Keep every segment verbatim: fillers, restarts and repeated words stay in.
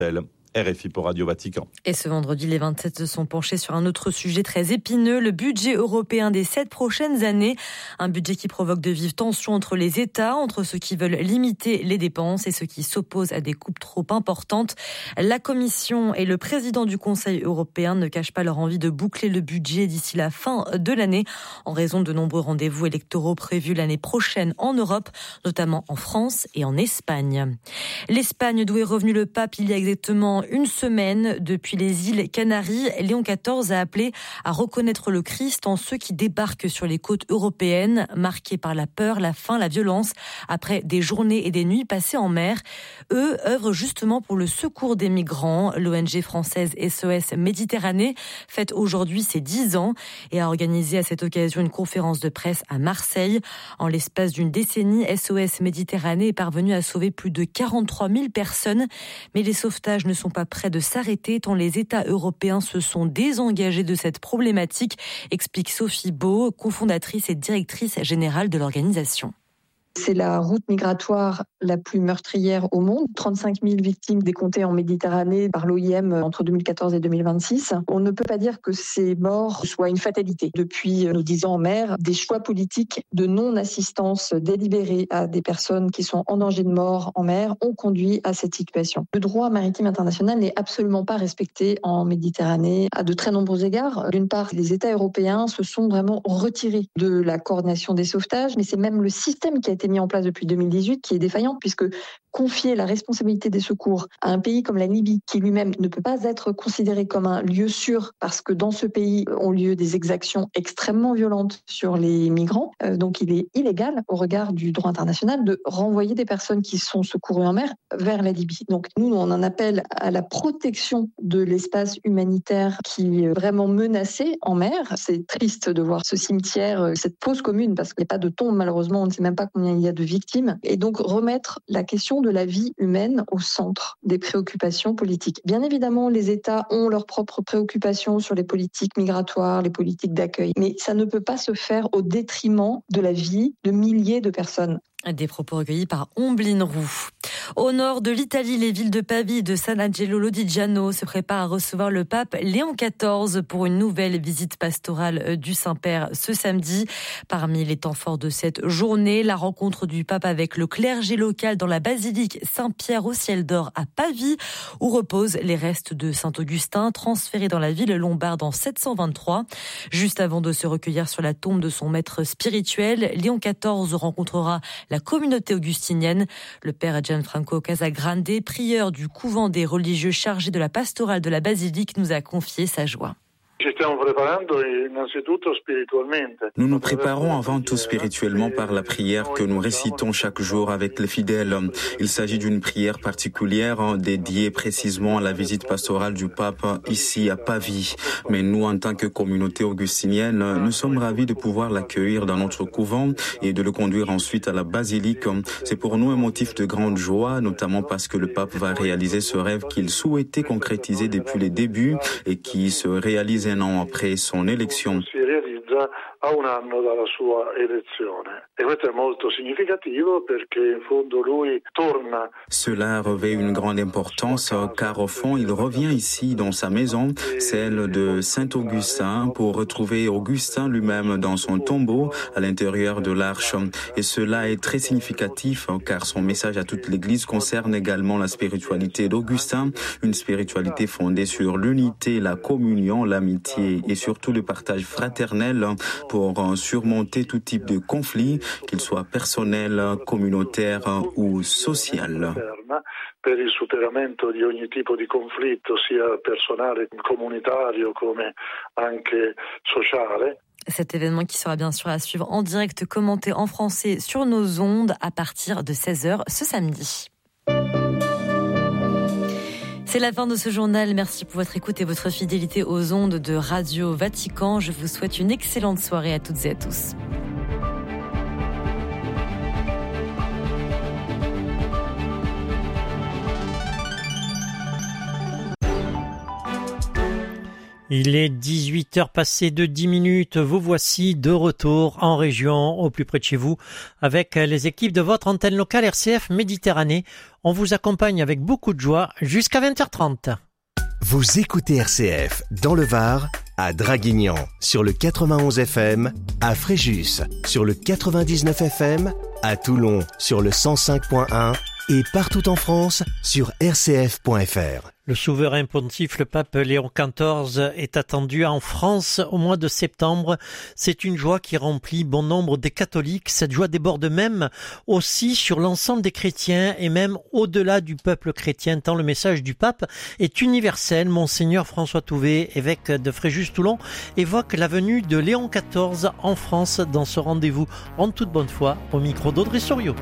R F I pour Radio Vatican. Et ce vendredi, les vingt-sept se sont penchés sur un autre sujet très épineux, le budget européen des sept prochaines années. Un budget qui provoque de vives tensions entre les États, entre ceux qui veulent limiter les dépenses et ceux qui s'opposent à des coupes trop importantes. La Commission et le président du Conseil européen ne cachent pas leur envie de boucler le budget d'ici la fin de l'année, en raison de nombreux rendez-vous électoraux prévus l'année prochaine en Europe, notamment en France et en Espagne. L'Espagne, d'où est revenu le pape il y a exactement une semaine, depuis les îles Canaries, Léon quatorze a appelé à reconnaître le Christ en ceux qui débarquent sur les côtes européennes, marqués par la peur, la faim, la violence, après des journées et des nuits passées en mer. Eux œuvrent justement pour le secours des migrants. L'O N G française S O S Méditerranée fête aujourd'hui ses dix ans et a organisé à cette occasion une conférence de presse à Marseille. En l'espace d'une décennie, S O S Méditerranée est parvenue à sauver plus de quarante-trois mille personnes. Mais les sauvetages ne sont pas près de s'arrêter tant les États européens se sont désengagés de cette problématique, explique Sophie Beau, cofondatrice et directrice générale de l'organisation. C'est la route migratoire la plus meurtrière au monde. trente-cinq mille victimes décomptées en Méditerranée par l'O I M entre deux mille quatorze et deux mille vingt-six. On ne peut pas dire que ces morts soient une fatalité. Depuis nos dix ans en mer, des choix politiques de non-assistance délibérée à des personnes qui sont en danger de mort en mer ont conduit à cette situation. Le droit maritime international n'est absolument pas respecté en Méditerranée à de très nombreux égards. D'une part, les États européens se sont vraiment retirés de la coordination des sauvetages, mais c'est même le système qui a été mis en place depuis deux mille dix-huit qui est défaillant, puisque confier la responsabilité des secours à un pays comme la Libye, qui lui-même ne peut pas être considéré comme un lieu sûr, parce que dans ce pays ont lieu des exactions extrêmement violentes sur les migrants, euh, donc il est illégal au regard du droit international de renvoyer des personnes qui sont secourues en mer vers la Libye. Donc nous, on en appelle à la protection de l'espace humanitaire qui est vraiment menacé en mer. C'est triste de voir ce cimetière, cette fosse commune, parce qu'il n'y a pas de tombe malheureusement, on ne sait même pas combien il y a de victimes, et donc remettre la question de la vie humaine au centre des préoccupations politiques. Bien évidemment, les États ont leurs propres préoccupations sur les politiques migratoires, les politiques d'accueil, mais ça ne peut pas se faire au détriment de la vie de milliers de personnes. Des propos recueillis par Ombline Roux. Au nord de l'Italie, les villes de Pavie et de San Angelo Lodigiano se préparent à recevoir le pape Léon quatorze pour une nouvelle visite pastorale du Saint-Père ce samedi. Parmi les temps forts de cette journée, la rencontre du pape avec le clergé local dans la basilique Saint-Pierre au ciel d'or à Pavie, où reposent les restes de Saint-Augustin transférés dans la ville lombarde en sept cent vingt-trois. Juste avant de se recueillir sur la tombe de son maître spirituel, Léon quatorze rencontrera la communauté augustinienne. Le père Gianfranco Casagrande, prieur du couvent des religieux chargé de la pastorale de la basilique, nous a confié sa joie. Nous nous préparons avant tout spirituellement par la prière que nous récitons chaque jour avec les fidèles. Il s'agit d'une prière particulière dédiée précisément à la visite pastorale du pape ici à Pavie. Mais nous, en tant que communauté augustinienne, nous sommes ravis de pouvoir l'accueillir dans notre couvent et de le conduire ensuite à la basilique. C'est pour nous un motif de grande joie, notamment parce que le pape va réaliser ce rêve qu'il souhaitait concrétiser depuis les débuts et qui se réalise un an après son élection. a un anno dalla sua elezione. E questo è molto significativo perché in fondo lui torna. Cela revêt une grande importance car au fond il revient ici dans sa maison, celle de Saint-Augustin, pour retrouver Augustin lui-même dans son tombeau à l'intérieur de l'arche. Et cela est très significatif car son message à toute l'Église concerne également la spiritualité d'Augustin, une spiritualité fondée sur l'unité, la communion, l'amitié et surtout le partage fraternel pour surmonter tout type de conflit, qu'il soit personnel, communautaire ou social. Per il superamento di ogni tipo di conflitto, sia personale, comunitario come anche sociale. Cet événement qui sera bien sûr à suivre en direct, commenté en français sur nos ondes à partir de seize heures ce samedi. C'est la fin de ce journal. Merci pour votre écoute et votre fidélité aux ondes de Radio Vatican. Je vous souhaite une excellente soirée à toutes et à tous. Il est dix-huit heures passées de dix minutes. Vous voici de retour en région, au plus près de chez vous, avec les équipes de votre antenne locale R C F Méditerranée. On vous accompagne avec beaucoup de joie jusqu'à vingt heures trente. Vous écoutez R C F dans le Var, à Draguignan sur le quatre-vingt-onze F M, à Fréjus sur le quatre-vingt-dix-neuf F M, à Toulon sur le cent cinq point un et partout en France sur r c f point f r. Le souverain pontife, le pape Léon quatorze, est attendu en France au mois de septembre. C'est une joie qui remplit bon nombre des catholiques. Cette joie déborde même aussi sur l'ensemble des chrétiens et même au-delà du peuple chrétien, tant le message du pape est universel. Monseigneur François Touvet, évêque de Fréjus-Toulon, évoque la venue de Léon quatorze en France dans ce rendez-vous en toute bonne foi au micro d'Audrey Soriot.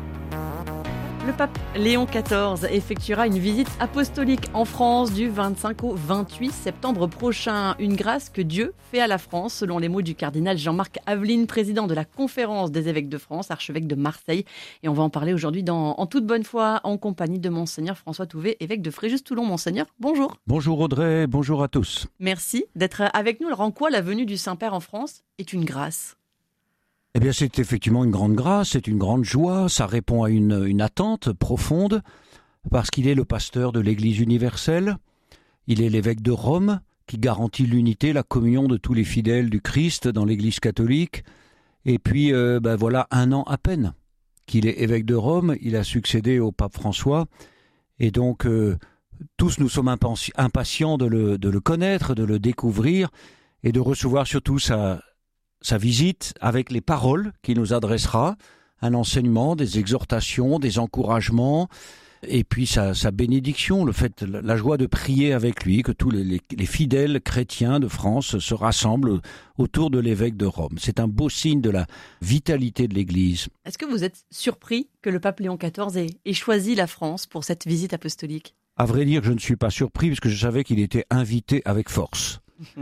Le pape Léon quatorze effectuera une visite apostolique en France du vingt-cinq au vingt-huit septembre prochain. Une grâce que Dieu fait à la France, selon les mots du cardinal Jean-Marc Aveline, président de la Conférence des évêques de France, archevêque de Marseille. Et on va en parler aujourd'hui dans, en toute bonne foi, en compagnie de Monseigneur François Touvet, évêque de Fréjus-Toulon. Monseigneur, bonjour. Bonjour Audrey, bonjour à tous. Merci d'être avec nous. Alors en quoi la venue du Saint-Père en France est une grâce ? Eh bien, c'est effectivement une grande grâce, c'est une grande joie, ça répond à une, une attente profonde, parce qu'il est le pasteur de l'Église universelle, il est l'évêque de Rome, qui garantit l'unité, la communion de tous les fidèles du Christ dans l'Église catholique, et puis, euh, ben voilà, un an à peine qu'il est évêque de Rome, il a succédé au pape François, et donc, euh, tous nous sommes impatients de le, de le connaître, de le découvrir, et de recevoir surtout sa... sa visite avec les paroles qu'il nous adressera, un enseignement, des exhortations, des encouragements, et puis sa, sa bénédiction, le fait, la joie de prier avec lui, que tous les, les, les fidèles chrétiens de France se rassemblent autour de l'évêque de Rome. C'est un beau signe de la vitalité de l'Église. Est-ce que vous êtes surpris que le pape Léon quatorze ait, ait choisi la France pour cette visite apostolique ? À vrai dire, je ne suis pas surpris, parce que je savais qu'il était invité avec force.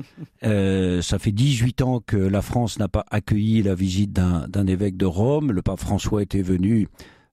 Euh, ça fait dix-huit ans que la France n'a pas accueilli la visite d'un, d'un évêque de Rome. Le pape François était venu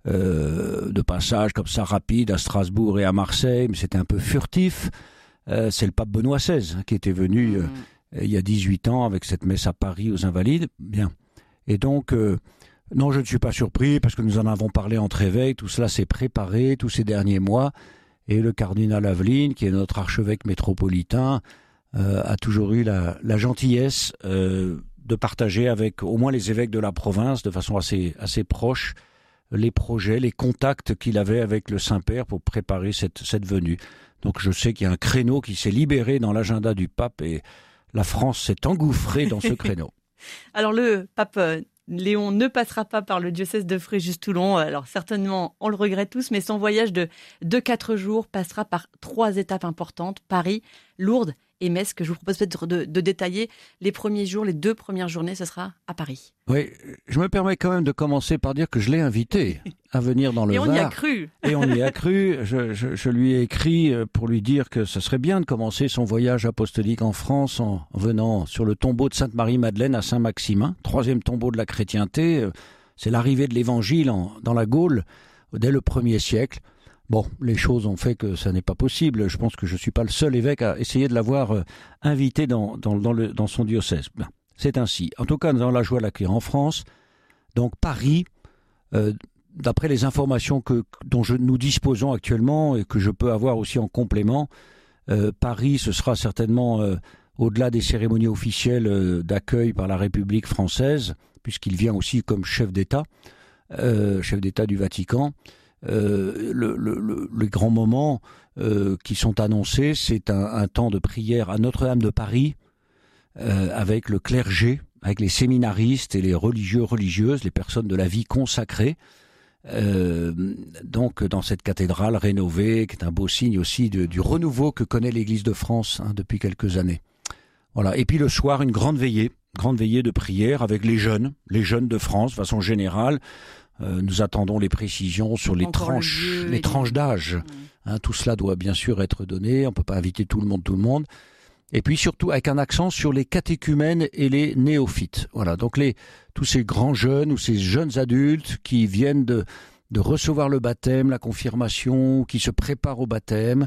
euh, de passage comme ça rapide à Strasbourg et à Marseille, mais c'était un peu furtif. Euh, c'est le pape Benoît seize hein, qui était venu euh, il y a dix-huit ans avec cette messe à Paris aux Invalides. Bien. Et donc, euh, non, je ne suis pas surpris parce que nous en avons parlé entre évêques. Tout cela s'est préparé tous ces derniers mois. Et le cardinal Aveline, qui est notre archevêque métropolitain, Euh, a toujours eu la, la gentillesse euh, de partager avec au moins les évêques de la province, de façon assez, assez proche, les projets, les contacts qu'il avait avec le Saint-Père pour préparer cette, cette venue. Donc je sais qu'il y a un créneau qui s'est libéré dans l'agenda du pape et la France s'est engouffrée dans ce créneau. Alors le pape Léon ne passera pas par le diocèse de Fréjus-Toulon. Alors certainement, on le regrette tous, mais son voyage de, de quatre jours passera par trois étapes importantes, Paris, Lourdes et Metz, que je vous propose peut-être de, de détailler. Les premiers jours, les deux premières journées, ce sera à Paris. Oui, je me permets quand même de commencer par dire que je l'ai invité à venir dans le Var. Et on y a cru. Et on y a cru. Je, je, je lui ai écrit pour lui dire que ce serait bien de commencer son voyage apostolique en France en venant sur le tombeau de Sainte-Marie-Madeleine à Saint-Maximin, troisième tombeau de la chrétienté. C'est l'arrivée de l'Évangile en, dans la Gaule dès le premier siècle. Bon, les choses ont fait que ça n'est pas possible. Je pense que je ne suis pas le seul évêque à essayer de l'avoir euh, invité dans, dans, dans, le, dans son diocèse. Ben, c'est ainsi. En tout cas, nous avons la joie de l'accueillir en France. Donc Paris, euh, d'après les informations que, dont je, nous disposons actuellement et que je peux avoir aussi en complément, euh, Paris, ce sera certainement euh, au-delà des cérémonies officielles euh, d'accueil par la République française, puisqu'il vient aussi comme chef d'État, euh, chef d'État du Vatican. Euh, le, le, le, les grands moments euh, qui sont annoncés, c'est un, un temps de prière à Notre-Dame de Paris euh, avec le clergé, avec les séminaristes et les religieux religieuses, les personnes de la vie consacrée. Euh, donc dans cette cathédrale rénovée, qui est un beau signe aussi de, du renouveau que connaît l'Église de France hein, depuis quelques années. Voilà. Et puis le soir, une grande veillée, grande veillée de prière avec les jeunes, les jeunes de France, de façon générale. Euh, nous attendons les précisions sur les Encore tranches, les les tranches d'âge. Mmh. Hein, tout cela doit bien sûr être donné. On ne peut pas inviter tout le monde, tout le monde. Et puis surtout avec un accent sur les catéchumènes et les néophytes. Voilà. Donc les tous ces grands jeunes ou ces jeunes adultes qui viennent de de recevoir le baptême, la confirmation, qui se préparent au baptême,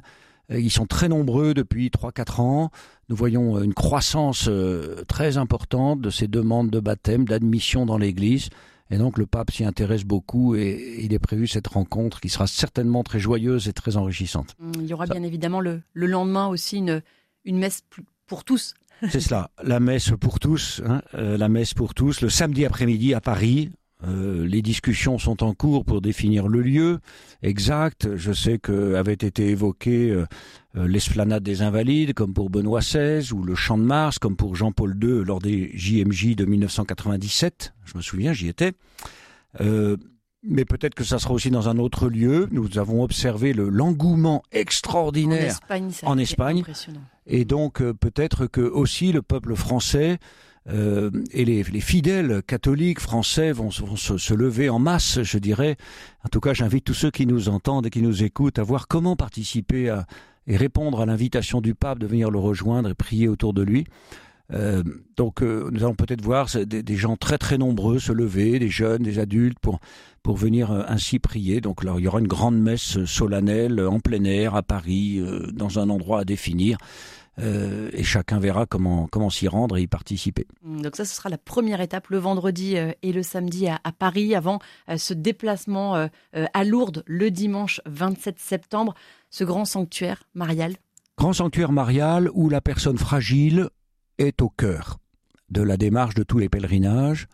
Ils sont très nombreux depuis trois à quatre ans. Nous voyons une croissance très importante de ces demandes de baptême, d'admission dans l'Église. Et donc le pape s'y intéresse beaucoup et il est prévu cette rencontre qui sera certainement très joyeuse et très enrichissante. Il y aura Ça. bien évidemment le, le lendemain aussi une, une messe pour tous. C'est cela, la messe pour tous, hein, euh, la messe pour tous, le samedi après-midi à Paris. Euh, les discussions sont en cours pour définir le lieu exact. Je sais qu'avait été évoqué euh, l'esplanade des Invalides, comme pour Benoît seize, ou le Champ de Mars, comme pour Jean-Paul deux, lors des J M J de mille neuf cent quatre-vingt-dix-sept. Je me souviens, j'y étais. Euh, mais peut-être que ça sera aussi dans un autre lieu. Nous avons observé le, l'engouement extraordinaire en Espagne. Ça en Espagne. Et donc euh, peut-être que aussi le peuple français Euh, et les, les fidèles catholiques français vont, vont se, se lever en masse, je dirais. En tout cas, j'invite tous ceux qui nous entendent et qui nous écoutent à voir comment participer à, et répondre à l'invitation du pape de venir le rejoindre et prier autour de lui. Euh, donc euh, nous allons peut-être voir des, des gens très très nombreux se lever, des jeunes, des adultes, pour, pour venir euh, ainsi prier. Donc là, il y aura une grande messe solennelle en plein air à Paris, euh, dans un endroit à définir. Euh, et chacun verra comment, comment s'y rendre et y participer. Donc ça, ce sera la première étape, le vendredi euh, et le samedi à, à Paris, avant euh, ce déplacement euh, euh, à Lourdes le dimanche vingt-sept septembre, ce grand sanctuaire marial. Grand sanctuaire marial où la personne fragile est au cœur de la démarche de tous les pèlerinages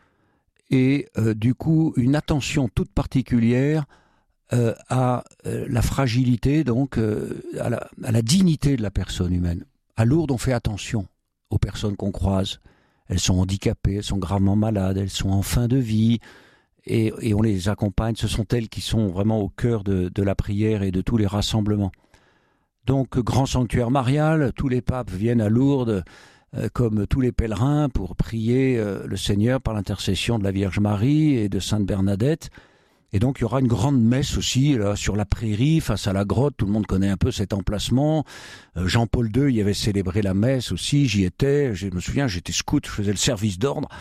et euh, du coup une attention toute particulière euh, à euh, la fragilité, donc euh, à, la, à la dignité de la personne humaine. À Lourdes, on fait attention aux personnes qu'on croise. Elles sont handicapées, elles sont gravement malades, elles sont en fin de vie et, et on les accompagne. Ce sont elles qui sont vraiment au cœur de, de la prière et de tous les rassemblements. Donc, grand sanctuaire marial, tous les papes viennent à Lourdes euh, comme tous les pèlerins pour prier euh, le Seigneur par l'intercession de la Vierge Marie et de Sainte Bernadette. Et donc, il y aura une grande messe aussi, là, sur la prairie, face à la grotte. Tout le monde connaît un peu cet emplacement. Euh, Jean-Paul deux y avait célébré la messe aussi. J'y étais. Je me souviens, j'étais scout, je faisais le service d'ordre.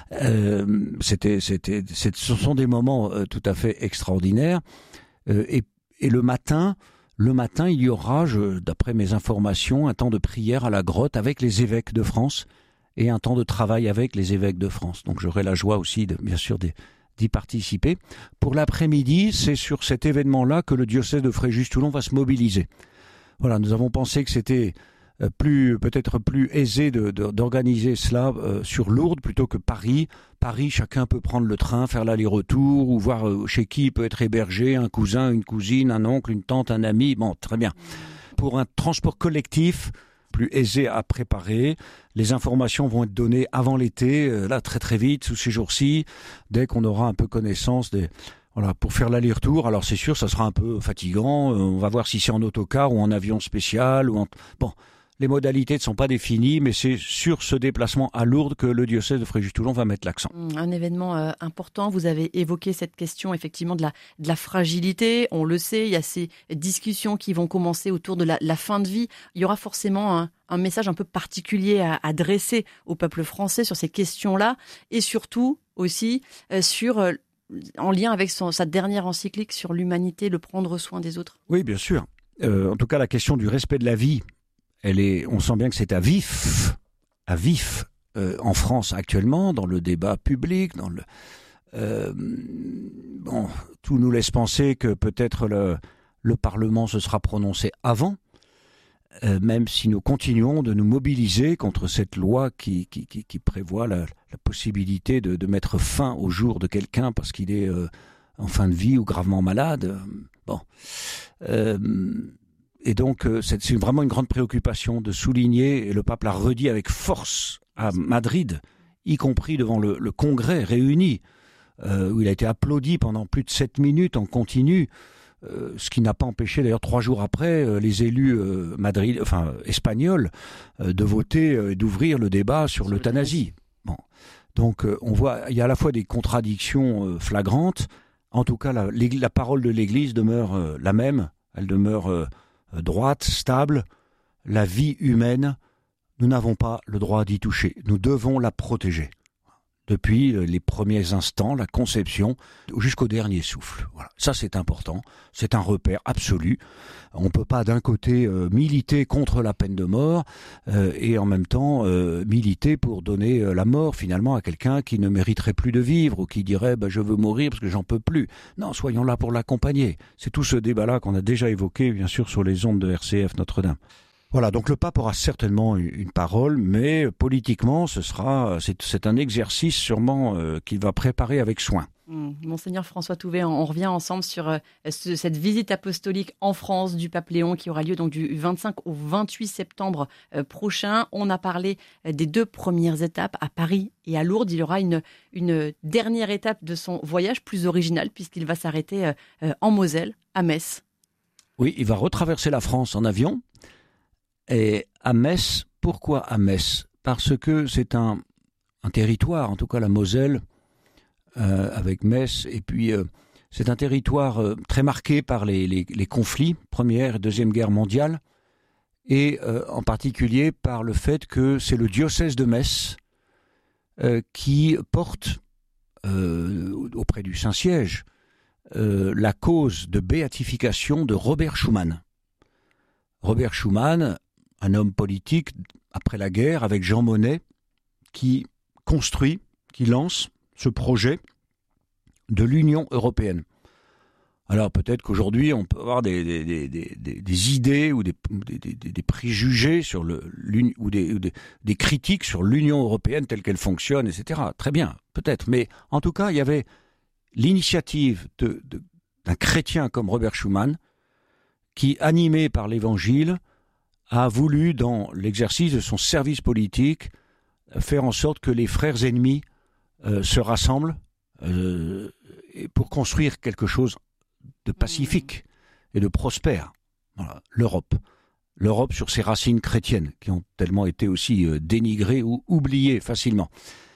Euh, c'était, c'était, c'est, ce sont des moments euh, tout à fait extraordinaires. Euh, et, et le matin, le matin, il y aura, je, d'après mes informations, un temps de prière à la grotte avec les évêques de France et un temps de travail avec les évêques de France. Donc, j'aurai la joie aussi, de, bien sûr, des d'y participer. Pour l'après-midi, c'est sur cet événement-là que le diocèse de Fréjus-Toulon va se mobiliser. Voilà, nous avons pensé que c'était plus, peut-être plus aisé de, de, d'organiser cela euh, sur Lourdes plutôt que Paris. Paris, chacun peut prendre le train, faire l'aller-retour, ou voir euh, chez qui il peut être hébergé, un cousin, une cousine, un oncle, une tante, un ami. Bon, très bien. Pour un transport collectif, plus aisé à préparer. Les informations vont être données avant l'été, euh, là très très vite, sous ces jours-ci, dès qu'on aura un peu connaissance des... Voilà, pour faire l'aller-retour, alors c'est sûr, ça sera un peu fatigant, euh, on va voir si c'est en autocar ou en avion spécial, ou en... Bon, les modalités ne sont pas définies, mais c'est sur ce déplacement à Lourdes que le diocèse de Fréjus-Toulon va mettre l'accent. Un événement euh, important, vous avez évoqué cette question effectivement de la, de la fragilité, on le sait, il y a ces discussions qui vont commencer autour de la, la fin de vie, il y aura forcément un, un message un peu particulier à adresser au peuple français sur ces questions-là, et surtout aussi euh, sur... Euh, en lien avec son, sa dernière encyclique sur l'humanité, le prendre soin des autres. Oui, bien sûr. Euh, en tout cas, la question du respect de la vie, elle est, on sent bien que c'est à vif, à vif euh, en France actuellement, dans le débat public. Dans le, euh, bon, tout nous laisse penser que peut-être le, le Parlement se sera prononcé avant, euh, même si nous continuons de nous mobiliser contre cette loi qui, qui, qui, qui prévoit la, la possibilité de, de mettre fin au jour de quelqu'un parce qu'il est euh, en fin de vie ou gravement malade. Bon. Euh, et donc, euh, c'est, c'est vraiment une grande préoccupation de souligner, et le pape l'a redit avec force à Madrid, y compris devant le, le Congrès réuni, euh, où il a été applaudi pendant plus de sept minutes en continu, euh, ce qui n'a pas empêché d'ailleurs trois jours après euh, les élus euh, Madrid, enfin espagnols euh, de voter et euh, d'ouvrir le débat sur, sur l'euthanasie. Bon. Donc euh, on voit, il y a à la fois des contradictions euh, flagrantes. En tout cas, la, la parole de l'Église demeure euh, la même. Elle demeure euh, droite, stable. La vie humaine, nous n'avons pas le droit d'y toucher. Nous devons la protéger. depuis les premiers instants, la conception, jusqu'au dernier souffle. Voilà. Ça, c'est important. C'est un repère absolu. On ne peut pas d'un côté euh, militer contre la peine de mort euh, et en même temps euh, militer pour donner euh, la mort finalement à quelqu'un qui ne mériterait plus de vivre ou qui dirait bah, « je veux mourir parce que j'en peux plus ». Non, soyons là pour l'accompagner. C'est tout ce débat-là qu'on a déjà évoqué, bien sûr, sur les ondes de R C F Notre-Dame. Voilà, donc le pape aura certainement une parole, mais politiquement, ce sera, c'est, c'est un exercice sûrement euh, qu'il va préparer avec soin. Mmh. Monseigneur François Touvet, on revient ensemble sur euh, ce, cette visite apostolique en France du pape Léon qui aura lieu donc du vingt-cinq au vingt-huit septembre euh, prochain. On a parlé euh, des deux premières étapes à Paris et à Lourdes. Il y aura une, une dernière étape de son voyage plus originale puisqu'il va s'arrêter euh, euh, en Moselle, à Metz. Oui, il va retraverser la France en avion. Et à Metz, pourquoi à Metz ? Parce que c'est un, un territoire, en tout cas la Moselle, euh, avec Metz, et puis euh, c'est un territoire euh, très marqué par les, les, les conflits, Première et Deuxième Guerre mondiale, et euh, en particulier par le fait que c'est le diocèse de Metz euh, qui porte euh, auprès du Saint-Siège euh, la cause de béatification de Robert Schuman. Robert Schuman, un homme politique après la guerre avec Jean Monnet, qui construit, qui lance ce projet de l'Union européenne. Alors peut-être qu'aujourd'hui on peut avoir des, des, des, des, des idées ou des, des, des préjugés sur le, ou, des, ou des, des critiques sur l'Union européenne telle qu'elle fonctionne, et cetera. Très bien, peut-être. Mais en tout cas, il y avait l'initiative de, de, d'un chrétien comme Robert Schuman qui, animé par l'Évangile, a voulu, dans l'exercice de son service politique, faire en sorte que les frères ennemis euh, se rassemblent euh, pour construire quelque chose de pacifique et de prospère. Voilà, l'Europe. L'Europe sur ses racines chrétiennes, qui ont tellement été aussi euh, dénigrées ou oubliées facilement.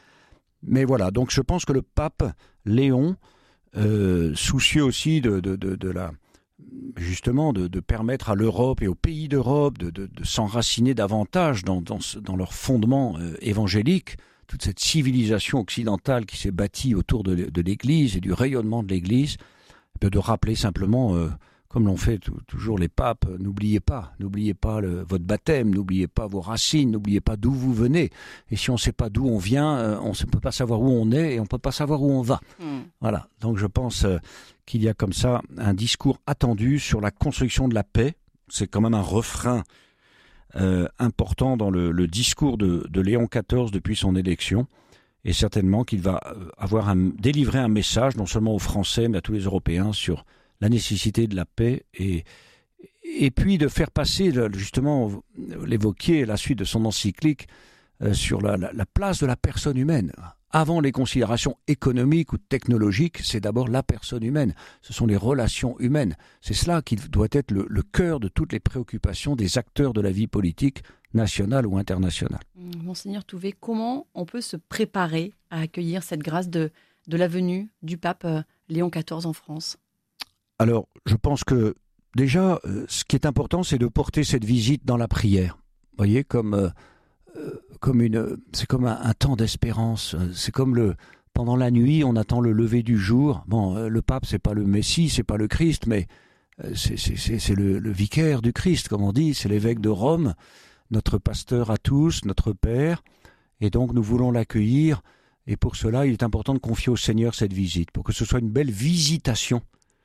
Mais voilà, donc je pense que le pape Léon, euh, soucieux aussi de, de, de, de la... justement de, de permettre à l'Europe et aux pays d'Europe de, de, de s'enraciner davantage dans, dans, dans leur fondement euh, évangélique, toute cette civilisation occidentale qui s'est bâtie autour de, de l'Église et du rayonnement de l'Église, de, de rappeler simplement, euh, comme l'ont fait t- toujours les papes, euh, n'oubliez pas, n'oubliez pas le, votre baptême, n'oubliez pas vos racines, n'oubliez pas d'où vous venez. Et si on ne sait pas d'où on vient, euh, on ne peut pas savoir où on est et on ne peut pas savoir où on va. Mmh. Voilà, donc je pense... Euh, qu'il y a comme ça un discours attendu sur la construction de la paix. C'est quand même un refrain euh, important dans le, le discours de, de Léon quatorze depuis son élection. Et certainement qu'il va avoir un, délivrer un message, non seulement aux Français, mais à tous les Européens, sur la nécessité de la paix. Et, et puis de faire passer, justement, l'évoquiez, la suite de son encyclique, euh, sur la, la, la place de la personne humaine. Avant les considérations économiques ou technologiques, c'est d'abord la personne humaine. Ce sont les relations humaines. C'est cela qui doit être le, le cœur de toutes les préoccupations des acteurs de la vie politique, nationale ou internationale. Monseigneur Touvet, comment on peut se préparer à accueillir cette grâce de, de la venue du pape Léon quatorze en France ? Alors, je pense que déjà, ce qui est important, c'est de porter cette visite dans la prière. Vous voyez, comme... Euh, Comme une, c'est comme un, un temps d'espérance. C'est comme le pendant la nuit, on attend le lever du jour. Bon, le pape, c'est pas le Messie, c'est pas le Christ, mais c'est, c'est, c'est, c'est le, le vicaire du Christ, comme on dit. C'est l'évêque de Rome, notre pasteur à tous, notre Père. Et donc, nous voulons l'accueillir. Et pour cela, il est important de confier au Seigneur cette visite, pour que ce soit une belle visitation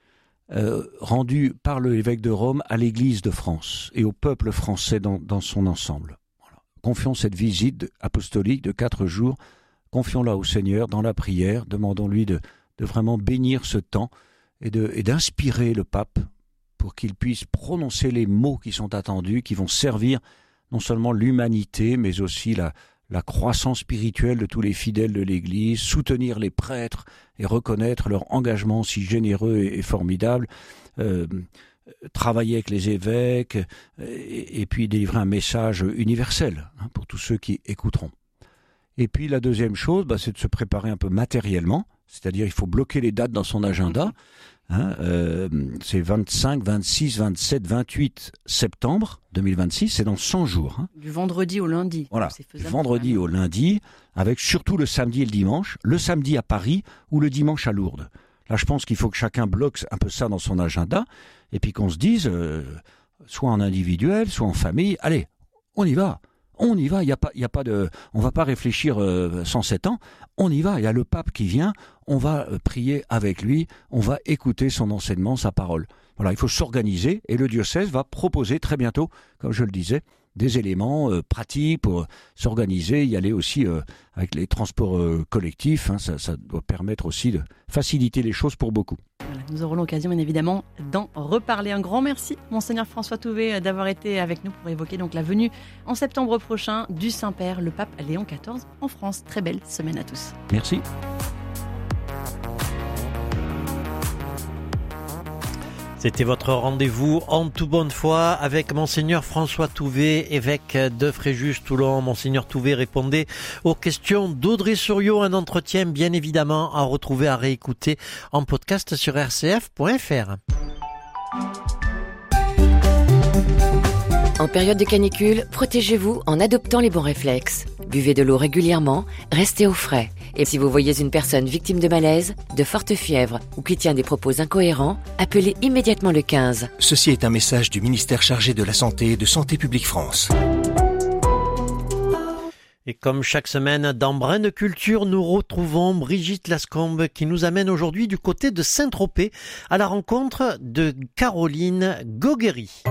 euh, rendue par l'évêque de Rome à l'Église de France et au peuple français dans, dans son ensemble. Confions cette visite apostolique de quatre jours, confions-la au Seigneur dans la prière, demandons-lui de, de vraiment bénir ce temps et, de, et d'inspirer le pape pour qu'il puisse prononcer les mots qui sont attendus, qui vont servir non seulement l'humanité, mais aussi la, la croissance spirituelle de tous les fidèles de l'Église, soutenir les prêtres et reconnaître leur engagement si généreux et, et formidable, euh, travailler avec les évêques et, et puis délivrer un message universel hein, pour tous ceux qui écouteront. Et puis la deuxième chose, bah, c'est de se préparer un peu matériellement, c'est-à-dire il faut bloquer les dates dans son agenda, Hein, euh, c'est vingt-cinq, vingt-six, vingt-sept, vingt-huit septembre deux mille vingt-six, c'est dans cent jours. Hein. Du vendredi au lundi. Voilà, c'est du vendredi au lundi, avec surtout le samedi et le dimanche. Le samedi à Paris ou le dimanche à Lourdes. Là, je pense qu'il faut que chacun bloque un peu ça dans son agenda et puis qu'on se dise, euh, soit en individuel, soit en famille, allez, on y va. On y va, il y a pas, il y a pas de, on va pas réfléchir euh, cent sept ans. On y va. Il y a le pape qui vient. On va euh, prier avec lui. On va écouter son enseignement, sa parole. Voilà, il faut s'organiser et le diocèse va proposer très bientôt, comme je le disais, des éléments euh, pratiques pour s'organiser, y aller aussi euh, avec les transports euh, collectifs. Hein, ça, ça doit permettre aussi de faciliter les choses pour beaucoup. Voilà, nous aurons l'occasion, bien évidemment, d'en reparler. Un grand merci, Monseigneur François Touvet, d'avoir été avec nous pour évoquer donc la venue en septembre prochain du Saint-Père, le pape Léon quatorze, en France. Très belle semaine à tous. Merci. C'était votre rendez-vous en toute bonne foi avec Monseigneur François Touvet, évêque de Fréjus-Toulon. Monseigneur Touvet répondait aux questions d'Audrey Souriau, un entretien bien évidemment à retrouver, à réécouter en podcast sur r c f point f r. En période de canicule, protégez-vous en adoptant les bons réflexes. Buvez de l'eau régulièrement, restez au frais. Et si vous voyez une personne victime de malaise, de forte fièvre ou qui tient des propos incohérents, appelez immédiatement le quinze. Ceci est un message du ministère chargé de la Santé et de Santé publique France. Et comme chaque semaine, dans Brin de Culture, nous retrouvons Brigitte Lascombe qui nous amène aujourd'hui du côté de Saint-Tropez à la rencontre de Caroline Goguery.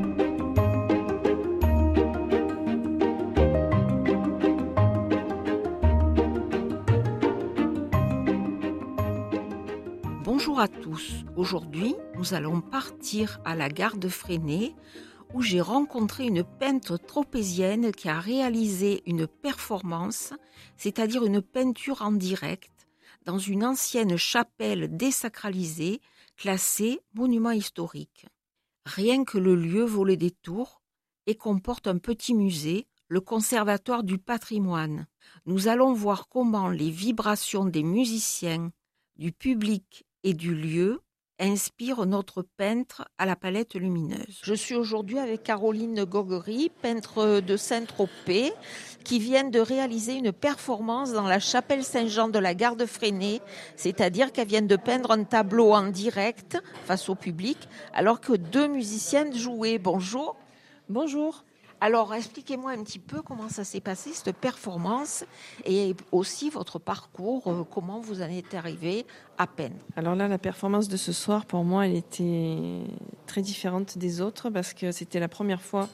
Bonjour à tous. Aujourd'hui, nous allons partir à la gare de Fresnay où j'ai rencontré une peintre tropézienne qui a réalisé une performance, c'est-à-dire une peinture en direct, dans une ancienne chapelle désacralisée classée monument historique. Rien que le lieu vaut le détour et comporte un petit musée, le Conservatoire du patrimoine. Nous allons voir comment les vibrations des musiciens, du public et du lieu inspire notre peintre à la palette lumineuse. Je suis aujourd'hui avec Caroline Goguery, peintre de Saint-Tropez, qui vient de réaliser une performance dans la chapelle Saint-Jean de la gare de Fresnay, c'est-à-dire qu'elle vient de peindre un tableau en direct face au public, alors que deux musiciennes jouaient. Bonjour. Bonjour. Alors, expliquez-moi un petit peu comment ça s'est passé, cette performance, et aussi votre parcours, euh, comment vous en êtes arrivé à peindre. Alors là, la performance de ce soir, pour moi, elle était très différente des autres, parce que c'était la première fois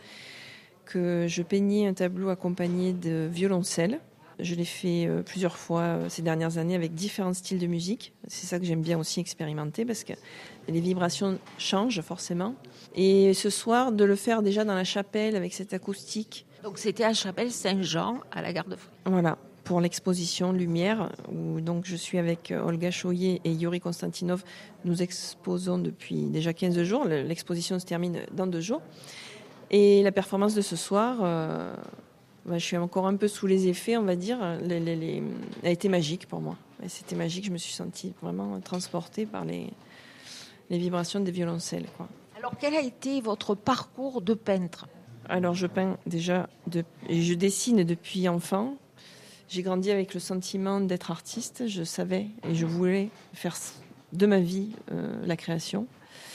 que je peignais un tableau accompagné de violoncelle. Je l'ai fait euh, plusieurs fois euh, ces dernières années avec différents styles de musique. C'est ça que j'aime bien aussi expérimenter, parce que les vibrations changent forcément. Et ce soir, de le faire déjà dans la chapelle avec cette acoustique. Donc c'était à la chapelle Saint-Jean, à la gare de Fresnay. Voilà, pour l'exposition Lumière, où donc je suis avec Olga Choyer et Yuri Konstantinov. Nous exposons depuis déjà quinze jours. L'exposition se termine dans deux jours. Et la performance de ce soir, euh, bah, je suis encore un peu sous les effets, on va dire. Les, les, les... Elle a été magique pour moi. Et c'était magique, je me suis sentie vraiment transportée par les, les vibrations des violoncelles, quoi. Alors, quel a été votre parcours de peintre ? Alors, je peins déjà, de, je dessine depuis enfant. J'ai grandi avec le sentiment d'être artiste. Je savais et je voulais faire de ma vie euh, la création.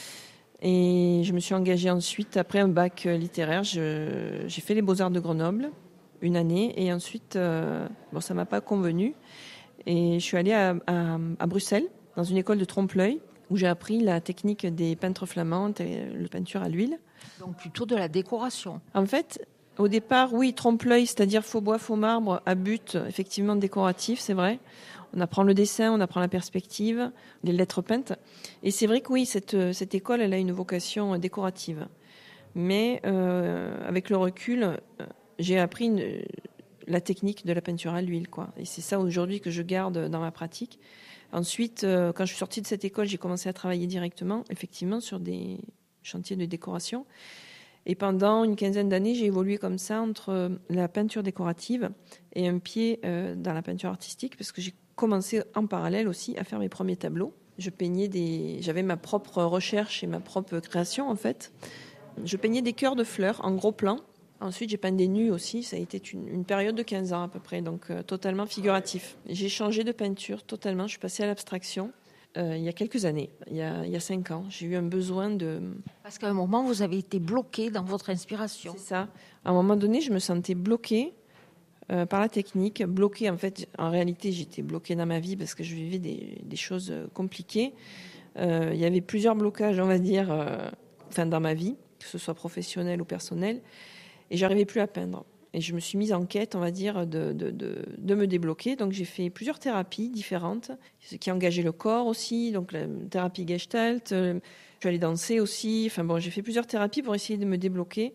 Et je me suis engagée ensuite, après un bac littéraire, je, j'ai fait les Beaux-Arts de Grenoble, une année. Et ensuite, euh, bon, ça ne m'a pas convenu. Et je suis allée à, à, à Bruxelles, dans une école de trompe-l'œil, où j'ai appris la technique des peintres flamands et la peinture à l'huile. Donc plutôt de la décoration. En fait, au départ, oui, trompe-l'œil, c'est-à-dire faux bois, faux marbre, à but effectivement décoratif, c'est vrai. On apprend le dessin, on apprend la perspective, les lettres peintes. Et c'est vrai que oui, cette, cette école, elle a une vocation décorative. Mais euh, avec le recul, j'ai appris une, la technique de la peinture à l'huile, quoi. Et c'est ça aujourd'hui que je garde dans ma pratique. Ensuite, euh, quand je suis sortie de cette école, j'ai commencé à travailler directement, effectivement, sur des chantiers de décoration. Et pendant une quinzaine d'années, j'ai évolué comme ça entre la peinture décorative et un pied euh, dans la peinture artistique, parce que j'ai commencé en parallèle aussi à faire mes premiers tableaux. Je peignais des, j'avais ma propre recherche et ma propre création en fait. Je peignais des cœurs de fleurs en gros plan. Ensuite, j'ai peint des nus aussi. Ça a été une, une période de quinze ans à peu près, donc euh, totalement figuratif. J'ai changé de peinture totalement. Je suis passée à l'abstraction euh, il y a quelques années, il y a, il y a cinq ans. J'ai eu un besoin de... Parce qu'à un moment, vous avez été bloquée dans votre inspiration. C'est ça. À un moment donné, je me sentais bloquée euh, par la technique. Bloquée, en fait, en réalité, j'étais bloquée dans ma vie parce que je vivais des, des choses compliquées. Euh, il y avait plusieurs blocages, on va dire, euh, enfin, dans ma vie, que ce soit professionnel ou personnel. Et j'arrivais plus à peindre. Et je me suis mise en quête, on va dire, de, de, de, de me débloquer. Donc j'ai fait plusieurs thérapies différentes, ce qui engageait le corps aussi, donc la thérapie Gestalt. Je suis allée danser aussi. Enfin bon, j'ai fait plusieurs thérapies pour essayer de me débloquer.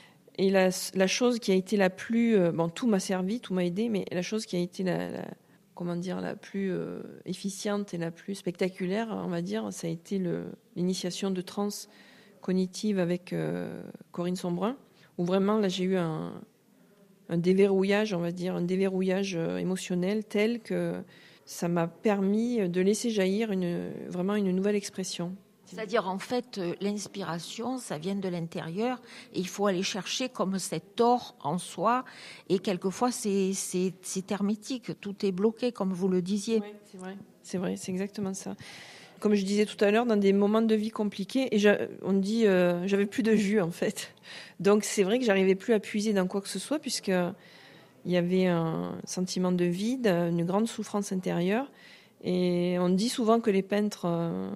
Et la, la chose qui a été la plus... Bon, tout m'a servi, tout m'a aidé, mais la chose qui a été la, la, comment dire, la plus euh, efficiente et la plus spectaculaire, on va dire, ça a été le, l'initiation de transe cognitive avec euh, Corinne Sombrun, où vraiment, là, j'ai eu un, un déverrouillage, on va dire, un déverrouillage émotionnel tel que ça m'a permis de laisser jaillir une, vraiment une nouvelle expression. C'est-à-dire, en fait, l'inspiration, ça vient de l'intérieur et il faut aller chercher comme cet or en soi. Et quelquefois, c'est, c'est, c'est hermétique, tout est bloqué, comme vous le disiez. Oui, c'est vrai, c'est vrai, c'est exactement ça. Comme je disais tout à l'heure, dans des moments de vie compliqués, et on dit, euh, j'avais plus de jus en fait. Donc c'est vrai que j'arrivais plus à puiser dans quoi que ce soit, puisque il y avait un sentiment de vide, une grande souffrance intérieure. Et on dit souvent que les peintres euh,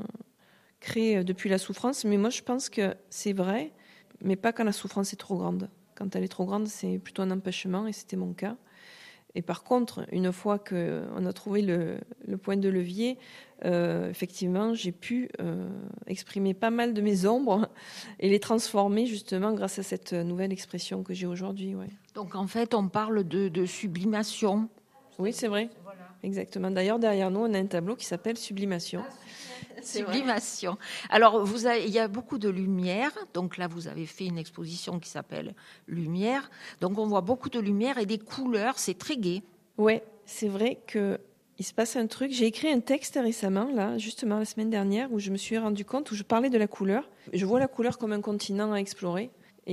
créent depuis la souffrance, mais moi je pense que c'est vrai, mais pas quand la souffrance est trop grande. Quand elle est trop grande, c'est plutôt un empêchement, et c'était mon cas. Et par contre, une fois qu'on a trouvé le, le point de levier, euh, effectivement, j'ai pu euh, exprimer pas mal de mes ombres et les transformer justement grâce à cette nouvelle expression que j'ai aujourd'hui. Ouais. Donc en fait, on parle de, de sublimation. Oui, c'est vrai. Voilà. Exactement. D'ailleurs, derrière nous, on a un tableau qui s'appelle Sublimation. Sublimation. Alors, vous avez, il y a beaucoup de lumière. Donc là, vous avez fait une exposition qui s'appelle Lumière. Donc, on voit beaucoup de lumière et des couleurs. C'est très gai. Oui, c'est vrai qu'il se passe un truc. J'ai écrit un texte récemment, là, justement, la semaine dernière, où je me suis rendu compte, où je parlais de la couleur. Je vois la couleur comme un continent à explorer.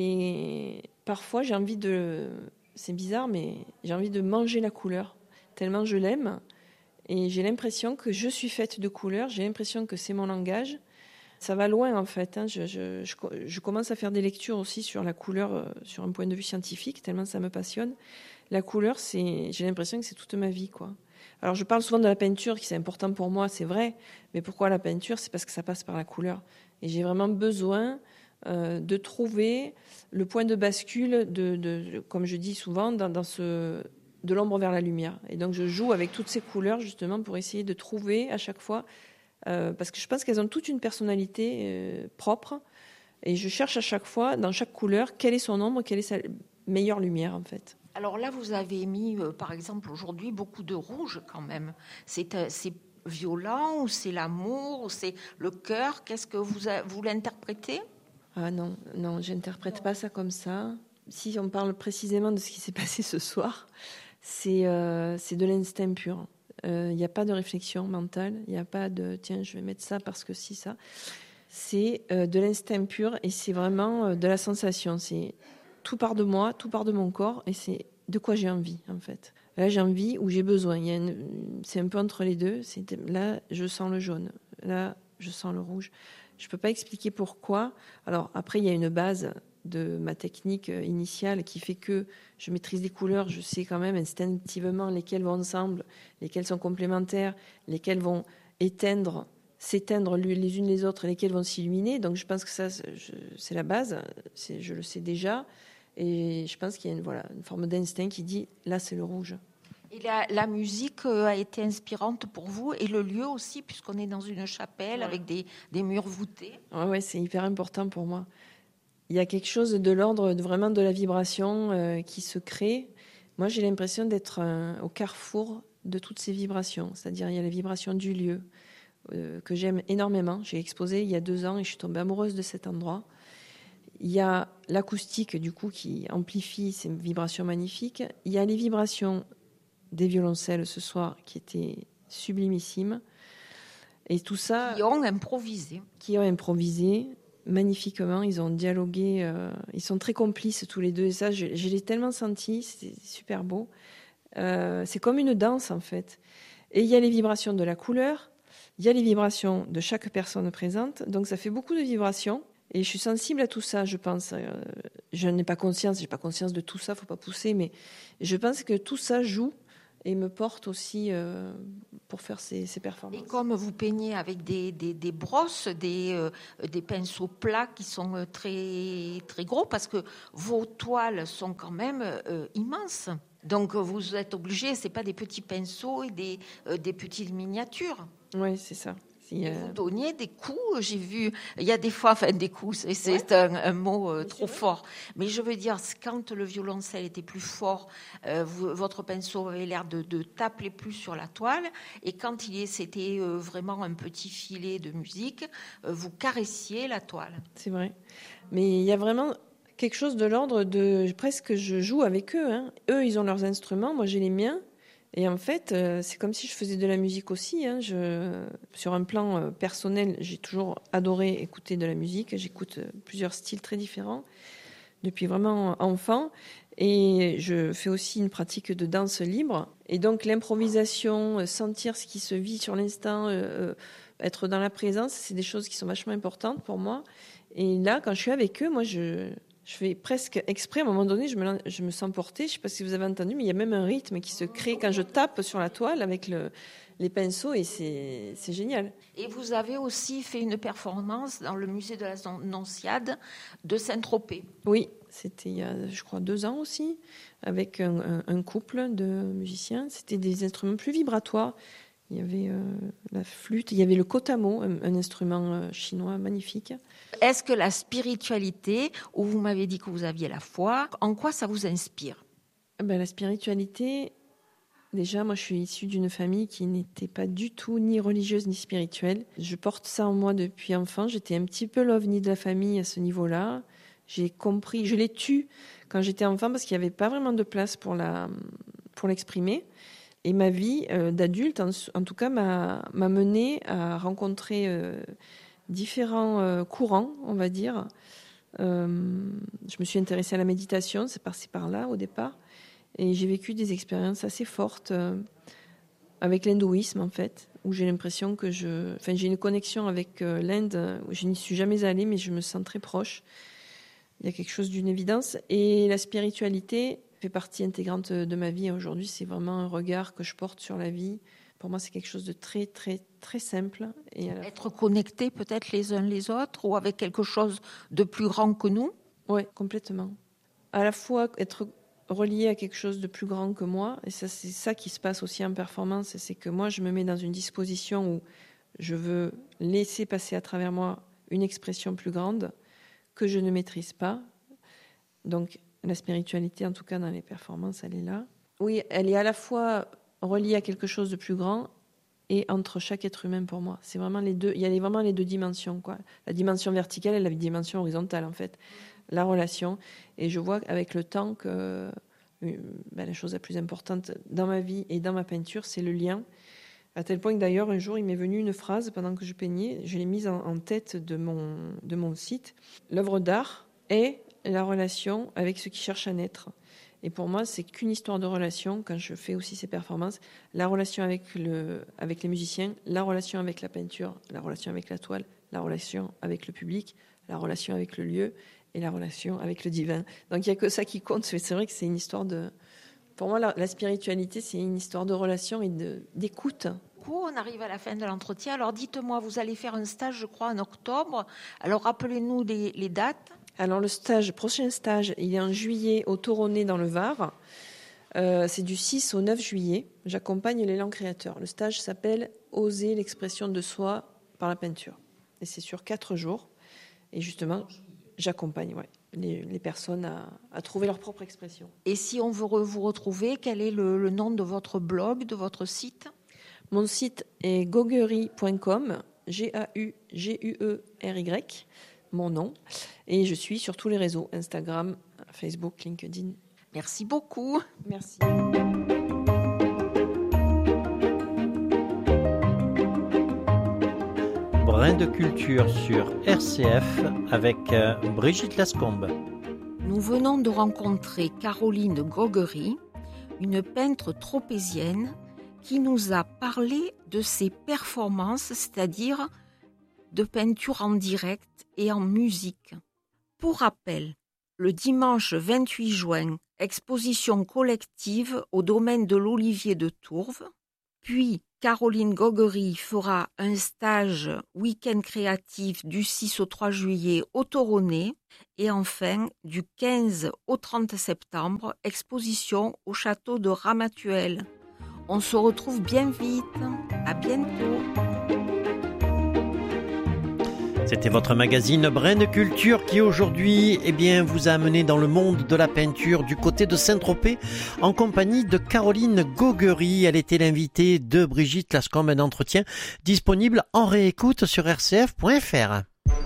Et parfois, j'ai envie de... C'est bizarre, mais j'ai envie de manger la couleur, tellement je l'aime. Et j'ai l'impression que je suis faite de couleurs, j'ai l'impression que c'est mon langage. Ça va loin, en fait. Hein. Je, je, je, je commence à faire des lectures aussi sur la couleur, euh, sur un point de vue scientifique, tellement ça me passionne. La couleur, c'est, j'ai l'impression que c'est toute ma vie, quoi. Alors, je parle souvent de la peinture, qui c'est important pour moi, c'est vrai. Mais pourquoi la peinture ? C'est parce que ça passe par la couleur. Et j'ai vraiment besoin euh, de trouver le point de bascule, de, de, de comme je dis souvent, dans, dans ce... de l'ombre vers la lumière. Et donc, je joue avec toutes ces couleurs, justement, pour essayer de trouver à chaque fois, euh, parce que je pense qu'elles ont toute une personnalité euh, propre, et je cherche à chaque fois, dans chaque couleur, quelle est son ombre, quelle est sa meilleure lumière, en fait. Alors là, vous avez mis, euh, par exemple, aujourd'hui, beaucoup de rouge, quand même. C'est, euh, c'est violent, ou c'est l'amour, ou c'est le cœur. Qu'est-ce que vous, a, vous l'interprétez ? Ah non, non, j'interprète non. pas ça comme ça. Si on parle précisément de ce qui s'est passé ce soir, c'est, euh, c'est de l'instinct pur. Il euh, n'y a pas de réflexion mentale, il n'y a pas de « tiens, je vais mettre ça parce que si, ça ». C'est euh, de l'instinct pur et c'est vraiment euh, de la sensation. C'est tout part de moi, tout part de mon corps et c'est de quoi j'ai envie, en fait. Là, j'ai envie ou j'ai besoin. Il y a une, c'est un peu entre les deux. C'est, là, je sens le jaune. Là, je sens le rouge. Je ne peux pas expliquer pourquoi. Alors, après, il y a une base de ma technique initiale qui fait que je maîtrise les couleurs, je sais quand même instinctivement lesquelles vont ensemble, lesquelles sont complémentaires, lesquelles vont éteindre, s'éteindre les unes les autres, lesquelles vont s'illuminer. Donc je pense que ça, c'est la base, c'est, je le sais déjà. Et je pense qu'il y a une, voilà, une forme d'instinct qui dit, là c'est le rouge. Et la, la musique a été inspirante pour vous et le lieu aussi, puisqu'on est dans une chapelle ouais. avec des, des murs voûtés. Oui, ouais, c'est hyper important pour moi. Il y a quelque chose de l'ordre de, vraiment de la vibration euh, qui se crée. Moi, j'ai l'impression d'être un, au carrefour de toutes ces vibrations. C'est-à-dire, il y a la vibration du lieu euh, que j'aime énormément. J'ai exposé il y a deux ans et je suis tombée amoureuse de cet endroit. Il y a l'acoustique, du coup, qui amplifie ces vibrations magnifiques. Il y a les vibrations des violoncelles ce soir qui étaient sublimissimes. Et tout ça... Qui ont improvisé. Qui ont improvisé magnifiquement. Ils ont dialogué. Euh, ils sont très complices tous les deux. Et ça, je, je l'ai tellement senti. C'est super beau. Euh, c'est comme une danse, en fait. Et il y a les vibrations de la couleur. Il y a les vibrations de chaque personne présente. Donc, ça fait beaucoup de vibrations. Et je suis sensible à tout ça, je pense. Euh, je n'ai pas conscience, je n'ai pas conscience de tout ça, il ne faut pas pousser, mais je pense que tout ça joue et me porte aussi euh, pour faire ces, ces performances. Et comme vous peignez avec des, des, des brosses, des, euh, des pinceaux plats qui sont très, très gros, parce que vos toiles sont quand même euh, immenses. Donc vous êtes obligé, ce n'est pas des petits pinceaux et des, euh, des petites miniatures. Oui, c'est ça. Et vous donniez des coups, j'ai vu, il y a des fois, enfin des coups, c'est, c'est ouais. un, un mot euh, trop fort, mais je veux dire, quand le violoncelle était plus fort, euh, vous, votre pinceau avait l'air de, de taper plus sur la toile, et quand il, c'était euh, vraiment un petit filet de musique, euh, vous caressiez la toile. C'est vrai, mais il y a vraiment quelque chose de l'ordre de, presque je joue avec eux, hein. Eux ils ont leurs instruments, moi j'ai les miens. Et en fait, euh, c'est comme si je faisais de la musique aussi. Hein. Je, sur un plan euh, personnel, j'ai toujours adoré écouter de la musique. J'écoute euh, plusieurs styles très différents depuis vraiment enfant. Et je fais aussi une pratique de danse libre. Et donc l'improvisation, euh, sentir ce qui se vit sur l'instant, euh, être dans la présence, c'est des choses qui sont vachement importantes pour moi. Et là, quand je suis avec eux, moi, je... Je fais presque exprès, à un moment donné, je me, je me sens portée. Je ne sais pas si vous avez entendu, mais il y a même un rythme qui se crée quand je tape sur la toile avec le, les pinceaux et c'est, c'est génial. Et vous avez aussi fait une performance dans le musée de la Nonciade de Saint-Tropez. Oui, c'était il y a, je crois, deux ans aussi, avec un, un, un couple de musiciens. C'était des instruments plus vibratoires. Il y avait euh, la flûte, il y avait le kotamo, un, un instrument euh, chinois magnifique. Est-ce que la spiritualité, où vous m'avez dit que vous aviez la foi, en quoi ça vous inspire ? Ben, la spiritualité, déjà, moi je suis issue d'une famille qui n'était pas du tout ni religieuse ni spirituelle. Je porte ça en moi depuis enfant. J'étais un petit peu l'ovni de la famille à ce niveau-là. J'ai compris, je l'ai tue quand j'étais enfant parce qu'il n'y avait pas vraiment de place pour, la, pour l'exprimer. Et ma vie euh, d'adulte, en, en tout cas, m'a, m'a menée à rencontrer euh, différents euh, courants, on va dire. Euh, je me suis intéressée à la méditation, c'est par-ci par-là au départ. Et j'ai vécu des expériences assez fortes euh, avec l'hindouisme, en fait, où j'ai l'impression que je... Enfin, j'ai une connexion avec euh, l'Inde, où je n'y suis jamais allée, mais je me sens très proche. Il y a quelque chose d'une évidence. Et la spiritualité fait partie intégrante de ma vie. Aujourd'hui, c'est vraiment un regard que je porte sur la vie. Pour moi, c'est quelque chose de très, très, très simple. Et être connecté peut-être les uns les autres ou avec quelque chose de plus grand que nous ? Oui, complètement. À la fois être relié à quelque chose de plus grand que moi, et ça, c'est ça qui se passe aussi en performance, c'est que moi, je me mets dans une disposition où je veux laisser passer à travers moi une expression plus grande que je ne maîtrise pas. Donc, la spiritualité, en tout cas dans les performances, elle est là. Oui, elle est à la fois reliée à quelque chose de plus grand et entre chaque être humain pour moi. C'est vraiment les deux. Il y a vraiment les deux dimensions, quoi. La dimension verticale et la dimension horizontale, en fait. La relation. Et je vois avec le temps que euh, ben, la chose la plus importante dans ma vie et dans ma peinture, c'est le lien. À tel point que d'ailleurs, un jour, il m'est venu une phrase pendant que je peignais. Je l'ai mise en, en tête de mon, de mon site. L'œuvre d'art est la relation avec ce qui cherche à naître. Et pour moi, c'est qu'une histoire de relation, quand je fais aussi ces performances, la relation avec, le, avec les musiciens, la relation avec la peinture, la relation avec la toile, la relation avec le public, la relation avec le lieu et la relation avec le divin. Donc il n'y a que ça qui compte. C'est vrai que c'est une histoire de... Pour moi, la, la spiritualité, c'est une histoire de relation et de, d'écoute. On arrive à la fin de l'entretien. Alors dites-moi, vous allez faire un stage, je crois, en octobre. Alors rappelez-nous les, les dates. Alors le stage, prochain stage, il est en juillet au Toronnet dans le Var. Euh, c'est du six au neuf juillet. J'accompagne l'élan créateur. Le stage s'appelle « Oser l'expression de soi par la peinture ». Et c'est sur quatre jours. Et justement, j'accompagne ouais, les, les personnes à, à trouver leur propre expression. Et si on veut vous retrouver, quel est le, le nom de votre blog, de votre site ? Mon site est gauguery point com, G A U G U E R Y. Mon nom, et je suis sur tous les réseaux, Instagram, Facebook, LinkedIn. Merci beaucoup. Merci. brin de culture sur R C F avec euh, Brigitte Lascombe. Nous venons de rencontrer Caroline Goguery, une peintre tropézienne qui nous a parlé de ses performances, c'est-à-dire de peinture en direct et en musique. Pour rappel, le dimanche vingt-huit juin, exposition collective au domaine de l'Olivier de Tourves. Puis, Caroline Goguery fera un stage week-end créatif du six au trois juillet au Toronnet. Et enfin, du quinze au trente septembre, exposition au château de Ramatuelle. On se retrouve bien vite. À bientôt. C'était votre magazine Brin de Culture qui aujourd'hui eh bien, vous a amené dans le monde de la peinture du côté de Saint-Tropez en compagnie de Caroline Goguery. Elle était l'invitée de Brigitte Lascombe, un entretien disponible en réécoute sur r c f point f r.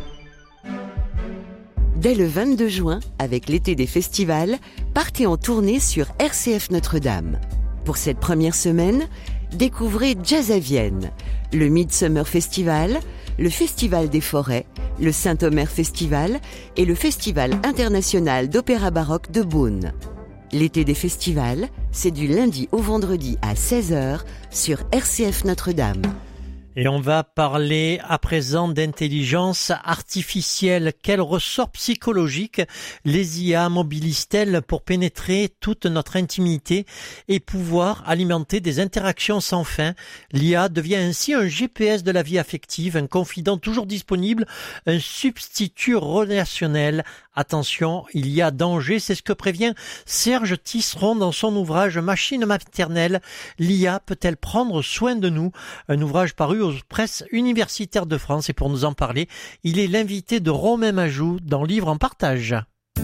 Dès le vingt-deux juin, avec l'été des festivals, partez en tournée sur R C F Notre-Dame. Pour cette première semaine, découvrez Jazz à Vienne, le Midsummer Festival, le Festival des Forêts, le Saint-Omer Festival et le Festival international d'opéra baroque de Beaune. L'été des festivals, c'est du lundi au vendredi à seize heures sur R C F Notre-Dame. Et on va parler à présent d'intelligence artificielle. Quel ressort psychologique les I A mobilisent-elles pour pénétrer toute notre intimité et pouvoir alimenter des interactions sans fin? L'I A devient ainsi un G P S de la vie affective, un confident toujours disponible, un substitut relationnel. Attention, il y a danger, c'est ce que prévient Serge Tisseron dans son ouvrage Machine maternelle. L'I A peut-elle prendre soin de nous? Un ouvrage paru aux presses universitaires de France, et pour nous en parler, il est l'invité de Romain Majou dans Livre en partage.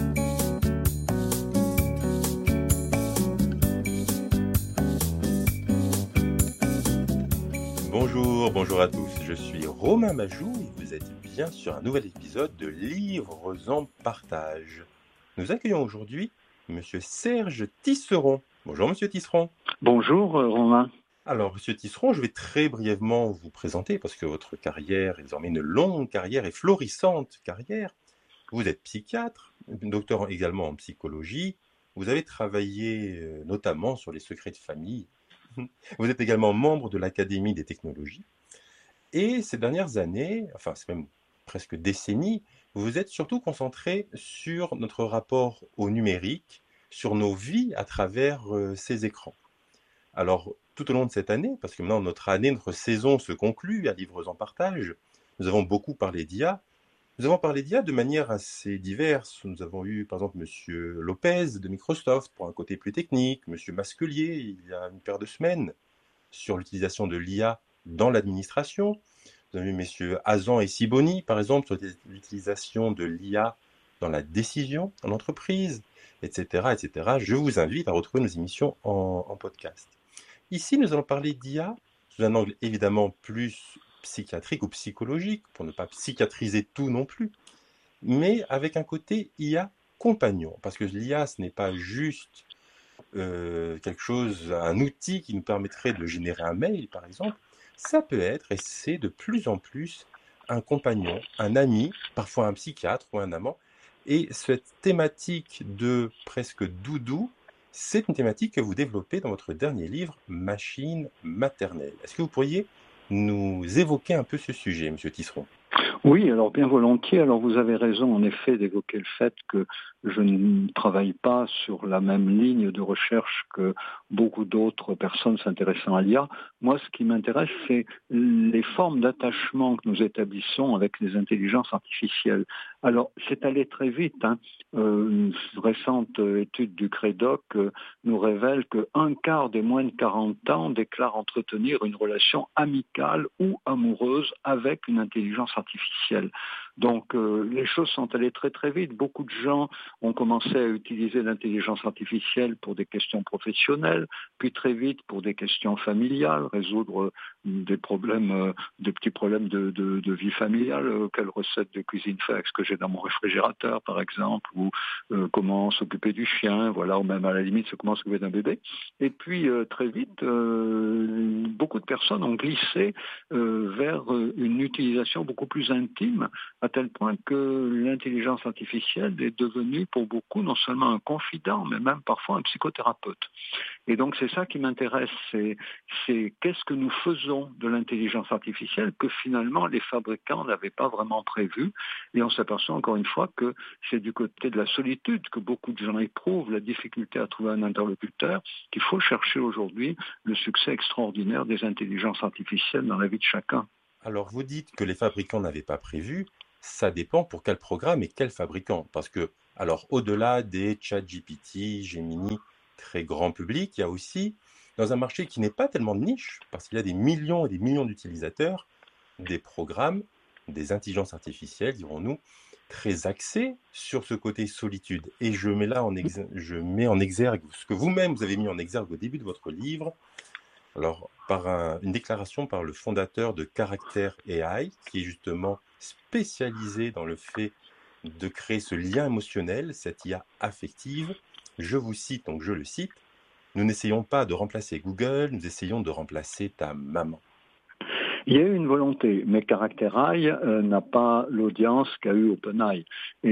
Bonjour, bonjour à tous, je suis Romain Majou et vous êtes bien sur un nouvel épisode de Livres en partage. Nous accueillons aujourd'hui Monsieur Serge Tisseron. Bonjour Monsieur Tisseron. Bonjour Romain. Alors Monsieur Tisseron, je vais très brièvement vous présenter parce que votre carrière est désormais une longue carrière et florissante carrière. Vous êtes psychiatre, docteur également en psychologie. Vous avez travaillé notamment sur les secrets de famille. Vous êtes également membre de l'Académie des technologies. Et ces dernières années, enfin c'est même presque décennies, vous vous êtes surtout concentré sur notre rapport au numérique, sur nos vies à travers euh, ces écrans. Alors, tout au long de cette année, parce que maintenant notre année, notre saison se conclut à Livres en partage, nous avons beaucoup parlé d'I A. Nous avons parlé d'I A de manière assez diverse. Nous avons eu par exemple Monsieur Lopez de Microsoft pour un côté plus technique, Monsieur Masquelier il y a une paire de semaines sur l'utilisation de l'I A dans l'administration. Nous avons eu Messieurs Hazan et Siboni par exemple sur l'utilisation de l'I A dans la décision en entreprise, et cetera, et cetera. Je vous invite à retrouver nos émissions en, en podcast. Ici, nous allons parler d'I A sous un angle évidemment plus psychiatrique ou psychologique, pour ne pas psychiatriser tout non plus, mais avec un côté I A compagnon, parce que l'I A, ce n'est pas juste euh, quelque chose, un outil qui nous permettrait de générer un mail, par exemple. Ça peut être, et c'est de plus en plus, un compagnon, un ami, parfois un psychiatre ou un amant. Et cette thématique de presque doudou, c'est une thématique que vous développez dans votre dernier livre, Machine maternelle. Est-ce que vous pourriez nous évoquer un peu ce sujet, Monsieur Tisseron? Oui, alors bien volontiers. Alors vous avez raison en effet d'évoquer le fait que je ne travaille pas sur la même ligne de recherche que beaucoup d'autres personnes s'intéressant à l'I A. Moi, ce qui m'intéresse, c'est les formes d'attachement que nous établissons avec les intelligences artificielles. Alors, c'est allé très vite. Hein. Euh, une récente étude du Crédoc euh, nous révèle qu'un quart des moins de quarante ans déclarent entretenir une relation amicale ou amoureuse avec une intelligence artificielle. Donc euh, les choses sont allées très très vite. Beaucoup de gens ont commencé à utiliser l'intelligence artificielle pour des questions professionnelles, puis très vite pour des questions familiales, résoudre euh, des problèmes, euh, des petits problèmes de, de, de vie familiale. Euh, quelle recette de cuisine faire avec ce que j'ai dans mon réfrigérateur, par exemple, ou euh, comment s'occuper du chien, voilà, ou même à la limite, comment s'occuper d'un bébé. Et puis euh, très vite, euh, beaucoup de personnes ont glissé euh, vers une utilisation beaucoup plus intime, à tel point que l'intelligence artificielle est devenue pour beaucoup non seulement un confident, mais même parfois un psychothérapeute. Et donc c'est ça qui m'intéresse, c'est, c'est qu'est-ce que nous faisons de l'intelligence artificielle que finalement les fabricants n'avaient pas vraiment prévu. Et on s'aperçoit encore une fois que c'est du côté de la solitude que beaucoup de gens éprouvent, la difficulté à trouver un interlocuteur, qu'il faut chercher aujourd'hui le succès extraordinaire des intelligences artificielles dans la vie de chacun. Alors vous dites que les fabricants n'avaient pas prévu, ça dépend pour quel programme et quel fabricant. Parce que, alors au-delà des ChatGPT, Gemini, très grand public, il y a aussi, dans un marché qui n'est pas tellement de niche, parce qu'il y a des millions et des millions d'utilisateurs, des programmes, des intelligences artificielles, dirons-nous, très axés sur ce côté solitude. Et je mets là en, ex- je mets en exergue ce que vous-même vous avez mis en exergue au début de votre livre, alors par un- une déclaration par le fondateur de Character A I, qui est justement spécialisé dans le fait de créer ce lien émotionnel, cette I A affective. Je vous cite, donc je le cite, « Nous n'essayons pas de remplacer Google, nous essayons de remplacer ta maman ». Il y a eu une volonté, mais Character A I euh, n'a pas l'audience qu'a eu OpenAI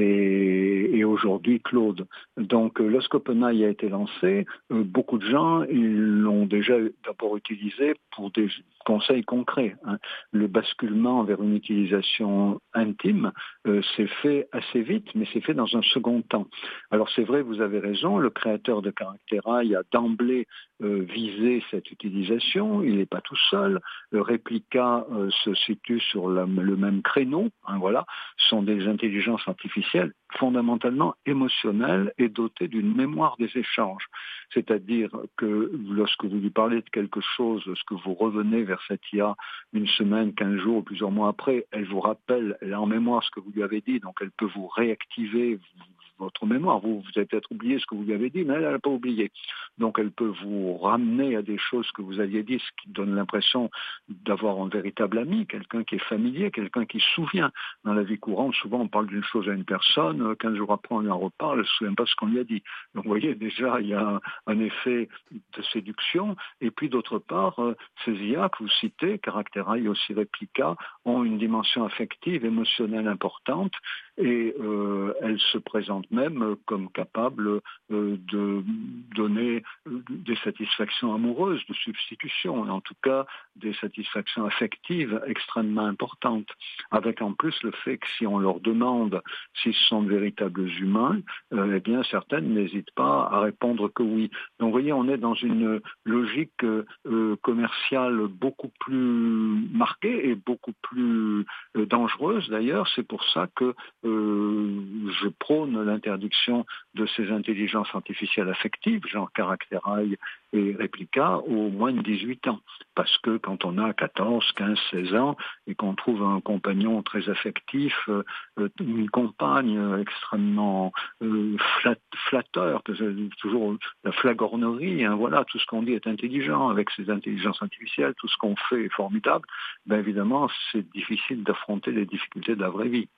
et, et aujourd'hui Claude. Donc euh, lorsqu'OpenAI a été lancé, euh, beaucoup de gens ils l'ont déjà d'abord utilisé pour des conseils concrets. Hein. Le basculement vers une utilisation intime euh, s'est fait assez vite, mais c'est fait dans un second temps. Alors c'est vrai, vous avez raison, le créateur de Character A I a d'emblée euh, visé cette utilisation, il n'est pas tout seul, le Replica euh, se situe sur la, le même créneau, hein, voilà, ce sont des intelligences artificielles fondamentalement émotionnelles et dotées d'une mémoire des échanges. C'est-à-dire que lorsque vous lui parlez de quelque chose, lorsque vous revenez vers cette I A une semaine, quinze jours, plusieurs mois après, elle vous rappelle, elle a en mémoire ce que vous lui avez dit, donc elle peut vous réactiver votre mémoire. Vous, vous avez peut-être oublié ce que vous lui avez dit, mais elle n'a pas oublié. Donc elle peut vous ramener à des choses que vous aviez dit, ce qui donne l'impression d'avoir un véritable ami, quelqu'un qui est familier, quelqu'un qui se souvient. Dans la vie courante, souvent on parle d'une chose à une personne, quinze jours après on lui en reparle, elle ne se souvient pas ce qu'on lui a dit. Donc vous voyez, déjà il y a un, un effet de séduction, et puis d'autre part, euh, ces I A que vous citez, Character A I et aussi Replica, ont une dimension affective, émotionnelle importante, et euh, elles se présentent même comme capables euh, de donner des satisfactions amoureuses, de substitution, et en tout cas des satisfactions affectives extrêmement importantes, avec en plus le fait que si on leur demande s'ils sont de véritables humains, euh, eh bien certaines n'hésitent pas à répondre que oui. Donc vous voyez, on est dans une logique euh, commerciale beaucoup plus marquée et beaucoup plus euh, dangereuse d'ailleurs. C'est pour ça que euh, je prône l'interdiction de ces intelligences artificielles affectives, genre Character A I et Replica, au moins de dix-huit ans. Parce que quand on a quatorze, quinze, seize ans et qu'on trouve un compagnon très affectif, euh, une compagne extrêmement euh, flat, flatteur, toujours la flagornerie, hein, voilà, tout ce qu'on dit est intelligent avec ces intelligences artificielles, tout ce qu'on fait est formidable, ben évidemment c'est difficile d'affronter les difficultés de la vraie vie.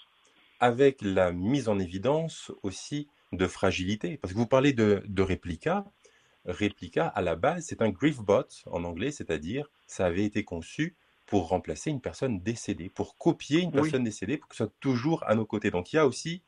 Avec la mise en évidence aussi de fragilité, parce que vous parlez de, de Replica. Replica, à la base, c'est un griefbot en anglais, c'est-à-dire ça avait été conçu pour remplacer une personne décédée, pour copier une personne oui. décédée, pour que ce soit toujours à nos côtés. Donc il y a aussi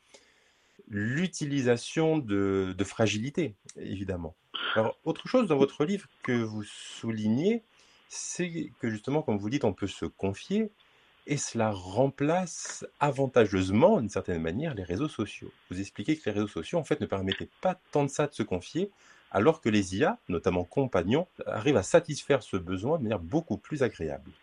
l'utilisation de, de fragilité, évidemment. Alors, autre chose dans votre livre que vous soulignez, c'est que justement, comme vous dites, on peut se confier, et cela remplace avantageusement, d'une certaine manière, les réseaux sociaux. Vous expliquez que les réseaux sociaux, en fait, ne permettaient pas tant de ça de se confier, alors que les I A, notamment compagnons, arrivent à satisfaire ce besoin de manière beaucoup plus agréable.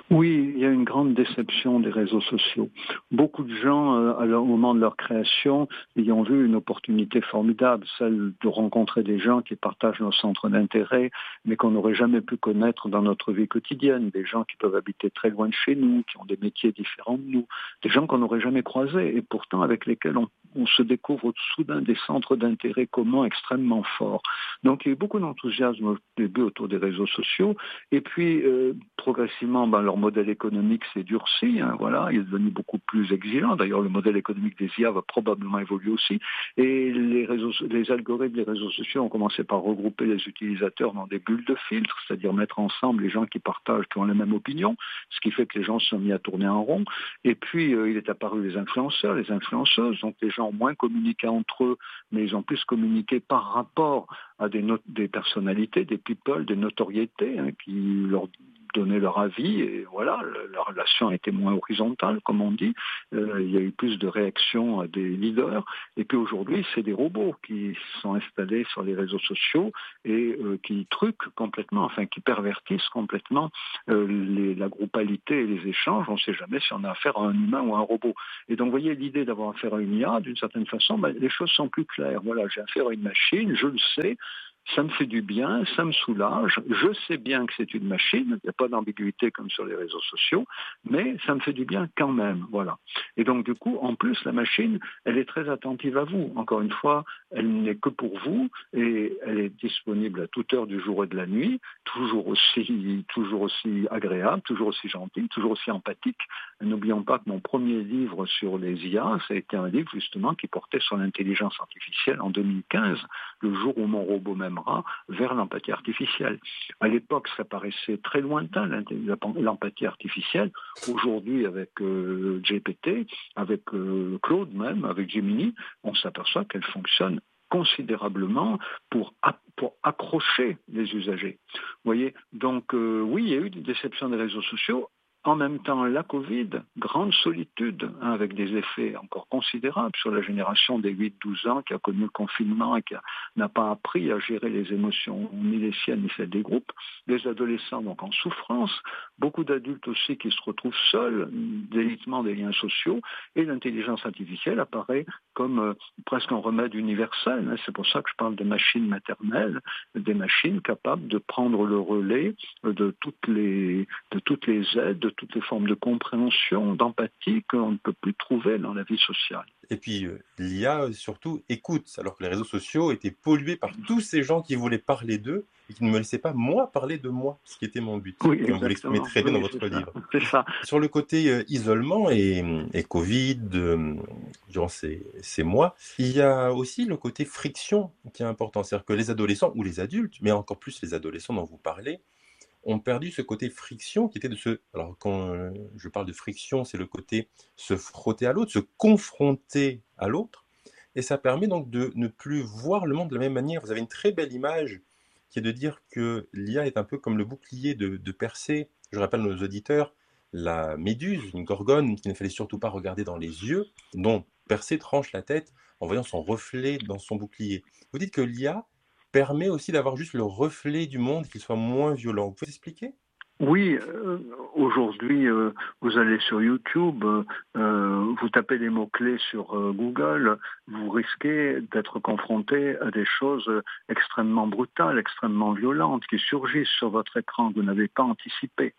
Oui, il y a une grande déception des réseaux sociaux. Beaucoup de gens, euh, à leur, au moment de leur création, y ont vu une opportunité formidable, celle de rencontrer des gens qui partagent nos centres d'intérêt, mais qu'on n'aurait jamais pu connaître dans notre vie quotidienne. Des gens qui peuvent habiter très loin de chez nous, qui ont des métiers différents de nous, des gens qu'on n'aurait jamais croisés et pourtant avec lesquels on, on se découvre soudain des centres d'intérêt communs extrêmement forts. Donc il y a eu beaucoup d'enthousiasme au début autour des réseaux sociaux et puis euh, progressivement, ben, leur modèle économique s'est durci, hein, voilà, il est devenu beaucoup plus exigeant. D'ailleurs, le modèle économique des I A va probablement évoluer aussi. Et les réseaux, les algorithmes des réseaux sociaux ont commencé par regrouper les utilisateurs dans des bulles de filtre, c'est-à-dire mettre ensemble les gens qui partagent, qui ont la même opinion, ce qui fait que les gens se sont mis à tourner en rond. Et puis, euh, il est apparu les influenceurs, les influenceuses, donc les gens ont moins communiqué entre eux, mais ils ont plus communiqué par rapport à des, not- des personnalités, des people, des notoriétés, hein, qui leur donner leur avis et voilà, la relation a été moins horizontale, comme on dit. Euh, il y a eu plus de réactions à des leaders. Et puis aujourd'hui, c'est des robots qui sont installés sur les réseaux sociaux et euh, qui truquent complètement, enfin qui pervertissent complètement euh, les, la groupalité et les échanges. On ne sait jamais si on a affaire à un humain ou à un robot. Et donc, vous voyez, l'idée d'avoir affaire à une I A, d'une certaine façon, ben, les choses sont plus claires. Voilà, j'ai affaire à une machine, je le sais. Ça me fait du bien, ça me soulage, je sais bien que c'est une machine, il n'y a pas d'ambiguïté comme sur les réseaux sociaux, mais ça me fait du bien quand même, voilà. Et donc du coup, en plus, la machine, elle est très attentive à vous. Encore une fois, elle n'est que pour vous et elle est disponible à toute heure du jour et de la nuit, toujours aussi, toujours aussi agréable, toujours aussi gentille, toujours aussi empathique. N'oublions pas que mon premier livre sur les I A, ça a été un livre justement qui portait sur l'intelligence artificielle en deux mille quinze, le jour où mon robot même vers l'empathie artificielle. À l'époque, ça paraissait très lointain, l'empathie artificielle. Aujourd'hui, avec euh, G P T, avec euh, Claude même, avec Gemini, on s'aperçoit qu'elle fonctionne considérablement pour, pour accrocher les usagers. Vous voyez, donc euh, oui, il y a eu des déceptions des réseaux sociaux. En même temps, la Covid, grande solitude, hein, avec des effets encore considérables sur la génération des huit douze ans qui a connu le confinement et qui a, n'a pas appris à gérer les émotions, ni les siennes, ni celles des groupes. Des adolescents donc en souffrance, beaucoup d'adultes aussi qui se retrouvent seuls, délitement des liens sociaux, et l'intelligence artificielle apparaît comme euh, presque un remède universel. Hein. C'est pour ça que je parle de machines maternelles, des machines capables de prendre le relais de toutes les, de toutes les aides, de toutes les formes de compréhension, d'empathie qu'on ne peut plus trouver dans la vie sociale. Et puis, euh, l'I A, surtout, écoute, alors que les réseaux sociaux étaient pollués par tous ces gens qui voulaient parler d'eux et qui ne me laissaient pas, moi, parler de moi, ce qui était mon but. Oui, comme vous l'exprimez très bien oui, dans votre livre. C'est ça. Sur le côté euh, isolement et, et Covid, euh, durant ces, ces mois, il y a aussi le côté friction qui est important. C'est-à-dire que les adolescents, ou les adultes, mais encore plus les adolescents dont vous parlez, ont perdu ce côté friction qui était de se... Alors quand je parle de friction, c'est le côté se frotter à l'autre, se confronter à l'autre, et ça permet donc de ne plus voir le monde de la même manière. Vous avez une très belle image qui est de dire que l'I A est un peu comme le bouclier de, de Persée. Je rappelle à nos auditeurs, la méduse, une gorgone qu'il ne fallait surtout pas regarder dans les yeux, dont Persée tranche la tête en voyant son reflet dans son bouclier. Vous dites que l'I A permet aussi d'avoir juste le reflet du monde, qu'il soit moins violent. Vous pouvez expliquer ? Oui, euh, aujourd'hui, euh, vous allez sur YouTube, euh, vous tapez des mots-clés sur euh, Google, vous risquez d'être confronté à des choses extrêmement brutales, extrêmement violentes, qui surgissent sur votre écran que vous n'avez pas anticipé.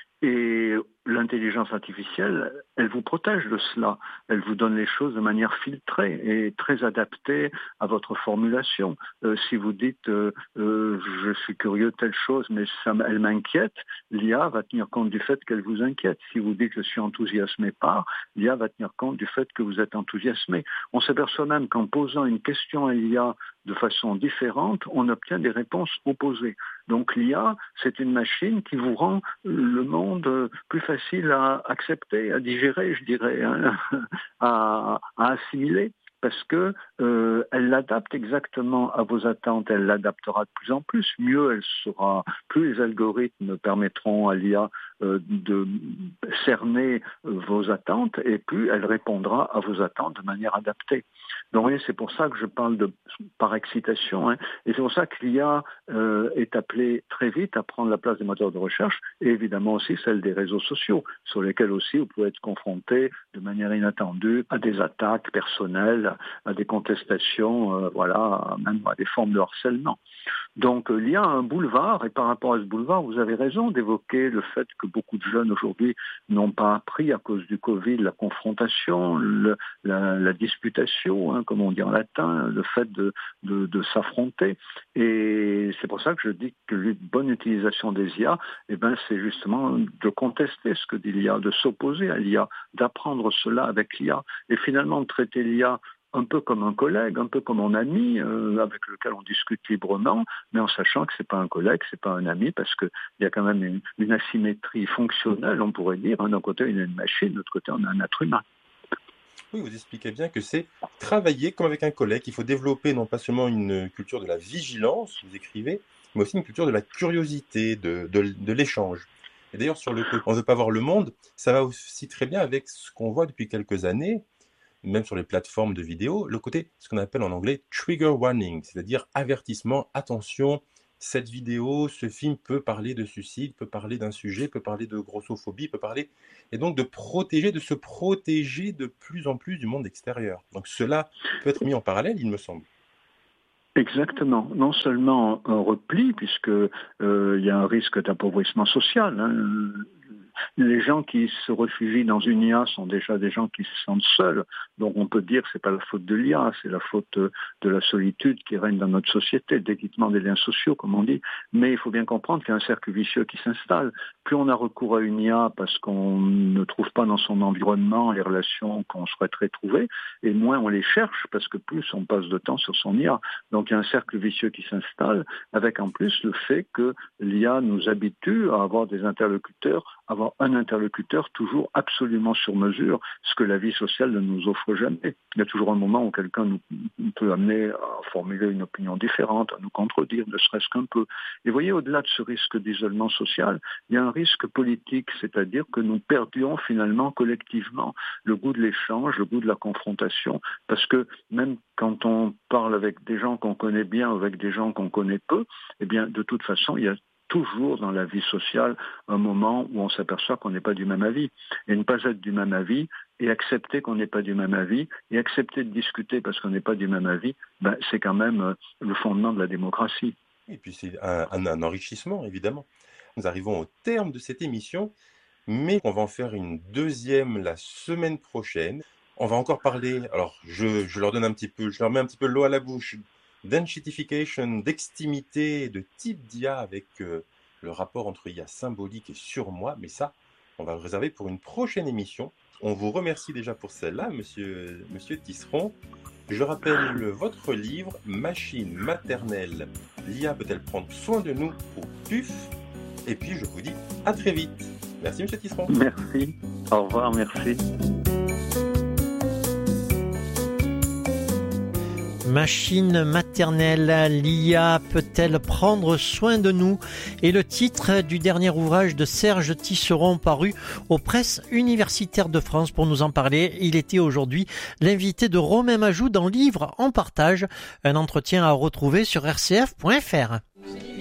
Et l'intelligence artificielle, elle vous protège de cela. Elle vous donne les choses de manière filtrée et très adaptée à votre formulation. Euh, si vous dites euh, euh, « je suis curieux de telle chose, mais ça, elle m'inquiète », l'I A va tenir compte du fait qu'elle vous inquiète. Si vous dites « je suis enthousiasmé par », l'I A va tenir compte du fait que vous êtes enthousiasmé. On s'aperçoit même qu'en posant une question à l'I A de façon différente, on obtient des réponses opposées. Donc l'I A, c'est une machine qui vous rend le monde plus facile à accepter, à digérer, je dirais, hein, à, à assimiler. Parce que euh, elle l'adapte exactement à vos attentes, elle l'adaptera de plus en plus. Mieux elle sera, plus les algorithmes permettront à l'I A euh, de cerner vos attentes et plus elle répondra à vos attentes de manière adaptée. Donc, vous voyez, c'est pour ça que je parle de par excitation, hein, et c'est pour ça que l'I A euh, est appelée très vite à prendre la place des moteurs de recherche et évidemment aussi celle des réseaux sociaux, sur lesquels aussi vous pouvez être confronté de manière inattendue à des attaques personnelles, à des contestations, euh, voilà, même à des formes de harcèlement. Donc euh, l'I A a un boulevard, et par rapport à ce boulevard, vous avez raison d'évoquer le fait que beaucoup de jeunes aujourd'hui n'ont pas appris à cause du Covid la confrontation, le, la, la disputation, hein, comme on dit en latin, le fait de, de, de s'affronter. Et c'est pour ça que je dis que la bonne utilisation des I A, eh ben, c'est justement de contester ce que dit l'I A, de s'opposer à l'I A, d'apprendre cela avec l'I A, et finalement de traiter l'I A un peu comme un collègue, un peu comme un ami euh, avec lequel on discute librement, mais en sachant que c'est pas un collègue, c'est pas un ami, parce qu'il y a quand même une, une asymétrie fonctionnelle, on pourrait dire. Hein, d'un côté, on a une machine, de l'autre côté, on a un être humain. Oui, vous expliquez bien que c'est travailler comme avec un collègue. Il faut développer non pas seulement une culture de la vigilance, vous écrivez, mais aussi une culture de la curiosité, de, de, de l'échange. Et d'ailleurs, sur le on ne veut pas voir le monde, ça va aussi très bien avec ce qu'on voit depuis quelques années, même sur les plateformes de vidéos, le côté, ce qu'on appelle en anglais trigger warning, c'est-à-dire avertissement, attention, cette vidéo, ce film peut parler de suicide, peut parler d'un sujet, peut parler de grossophobie, peut parler... Et donc de protéger, de se protéger de plus en plus du monde extérieur. Donc cela peut être mis en parallèle, il me semble. Exactement. Non seulement un repli, puisque euh, il y a un risque d'appauvrissement social, hein. Les gens qui se réfugient dans une I A sont déjà des gens qui se sentent seuls. Donc on peut dire que c'est pas la faute de l'I A, c'est la faute de la solitude qui règne dans notre société, d'évitement des liens sociaux, comme on dit. Mais il faut bien comprendre qu'il y a un cercle vicieux qui s'installe. Plus on a recours à une I A parce qu'on ne trouve pas dans son environnement les relations qu'on souhaiterait trouver, et moins on les cherche parce que plus on passe de temps sur son I A. Donc il y a un cercle vicieux qui s'installe, avec en plus le fait que l'I A nous habitue à avoir des interlocuteurs, à avoir un interlocuteur toujours absolument sur mesure, ce que la vie sociale ne nous offre jamais. Il y a toujours un moment où quelqu'un nous, nous peut amener à formuler une opinion différente, à nous contredire, ne serait-ce qu'un peu. Et vous voyez, au-delà de ce risque d'isolement social, il y a un risque politique, c'est-à-dire que nous perdions finalement collectivement le goût de l'échange, le goût de la confrontation, parce que même quand on parle avec des gens qu'on connaît bien ou avec des gens qu'on connaît peu, eh bien, de toute façon, il y a toujours dans la vie sociale un moment où on s'aperçoit qu'on n'est pas du même avis. Et ne pas être du même avis et accepter qu'on n'est pas du même avis et accepter de discuter parce qu'on n'est pas du même avis, ben, c'est quand même le fondement de la démocratie. Et puis c'est un, un, un enrichissement, évidemment. Nous arrivons au terme de cette émission, mais on va en faire une deuxième la semaine prochaine. On va encore parler, alors je, je leur donne un petit peu, je leur mets un petit peu l'eau à la bouche, d'enchitification, d'extimité, de type d'I A avec euh, le rapport entre I A symbolique et surmoi, mais ça, on va le réserver pour une prochaine émission. On vous remercie déjà pour celle-là, monsieur, monsieur Tisseron. Je rappelle le, votre livre, Machine maternelle, l'I A peut-elle prendre soin de nous au P U F? Et puis je vous dis à très vite. Merci monsieur Tisseron. Merci, au revoir, merci. Machine maternelle, l'I A peut-elle prendre soin de nous? Et le titre du dernier ouvrage de Serge Tisseron paru aux presses universitaires de France. Pour nous en parler, il était aujourd'hui l'invité de Romain Majou dans Livre en partage, un entretien à retrouver sur r c f point f r.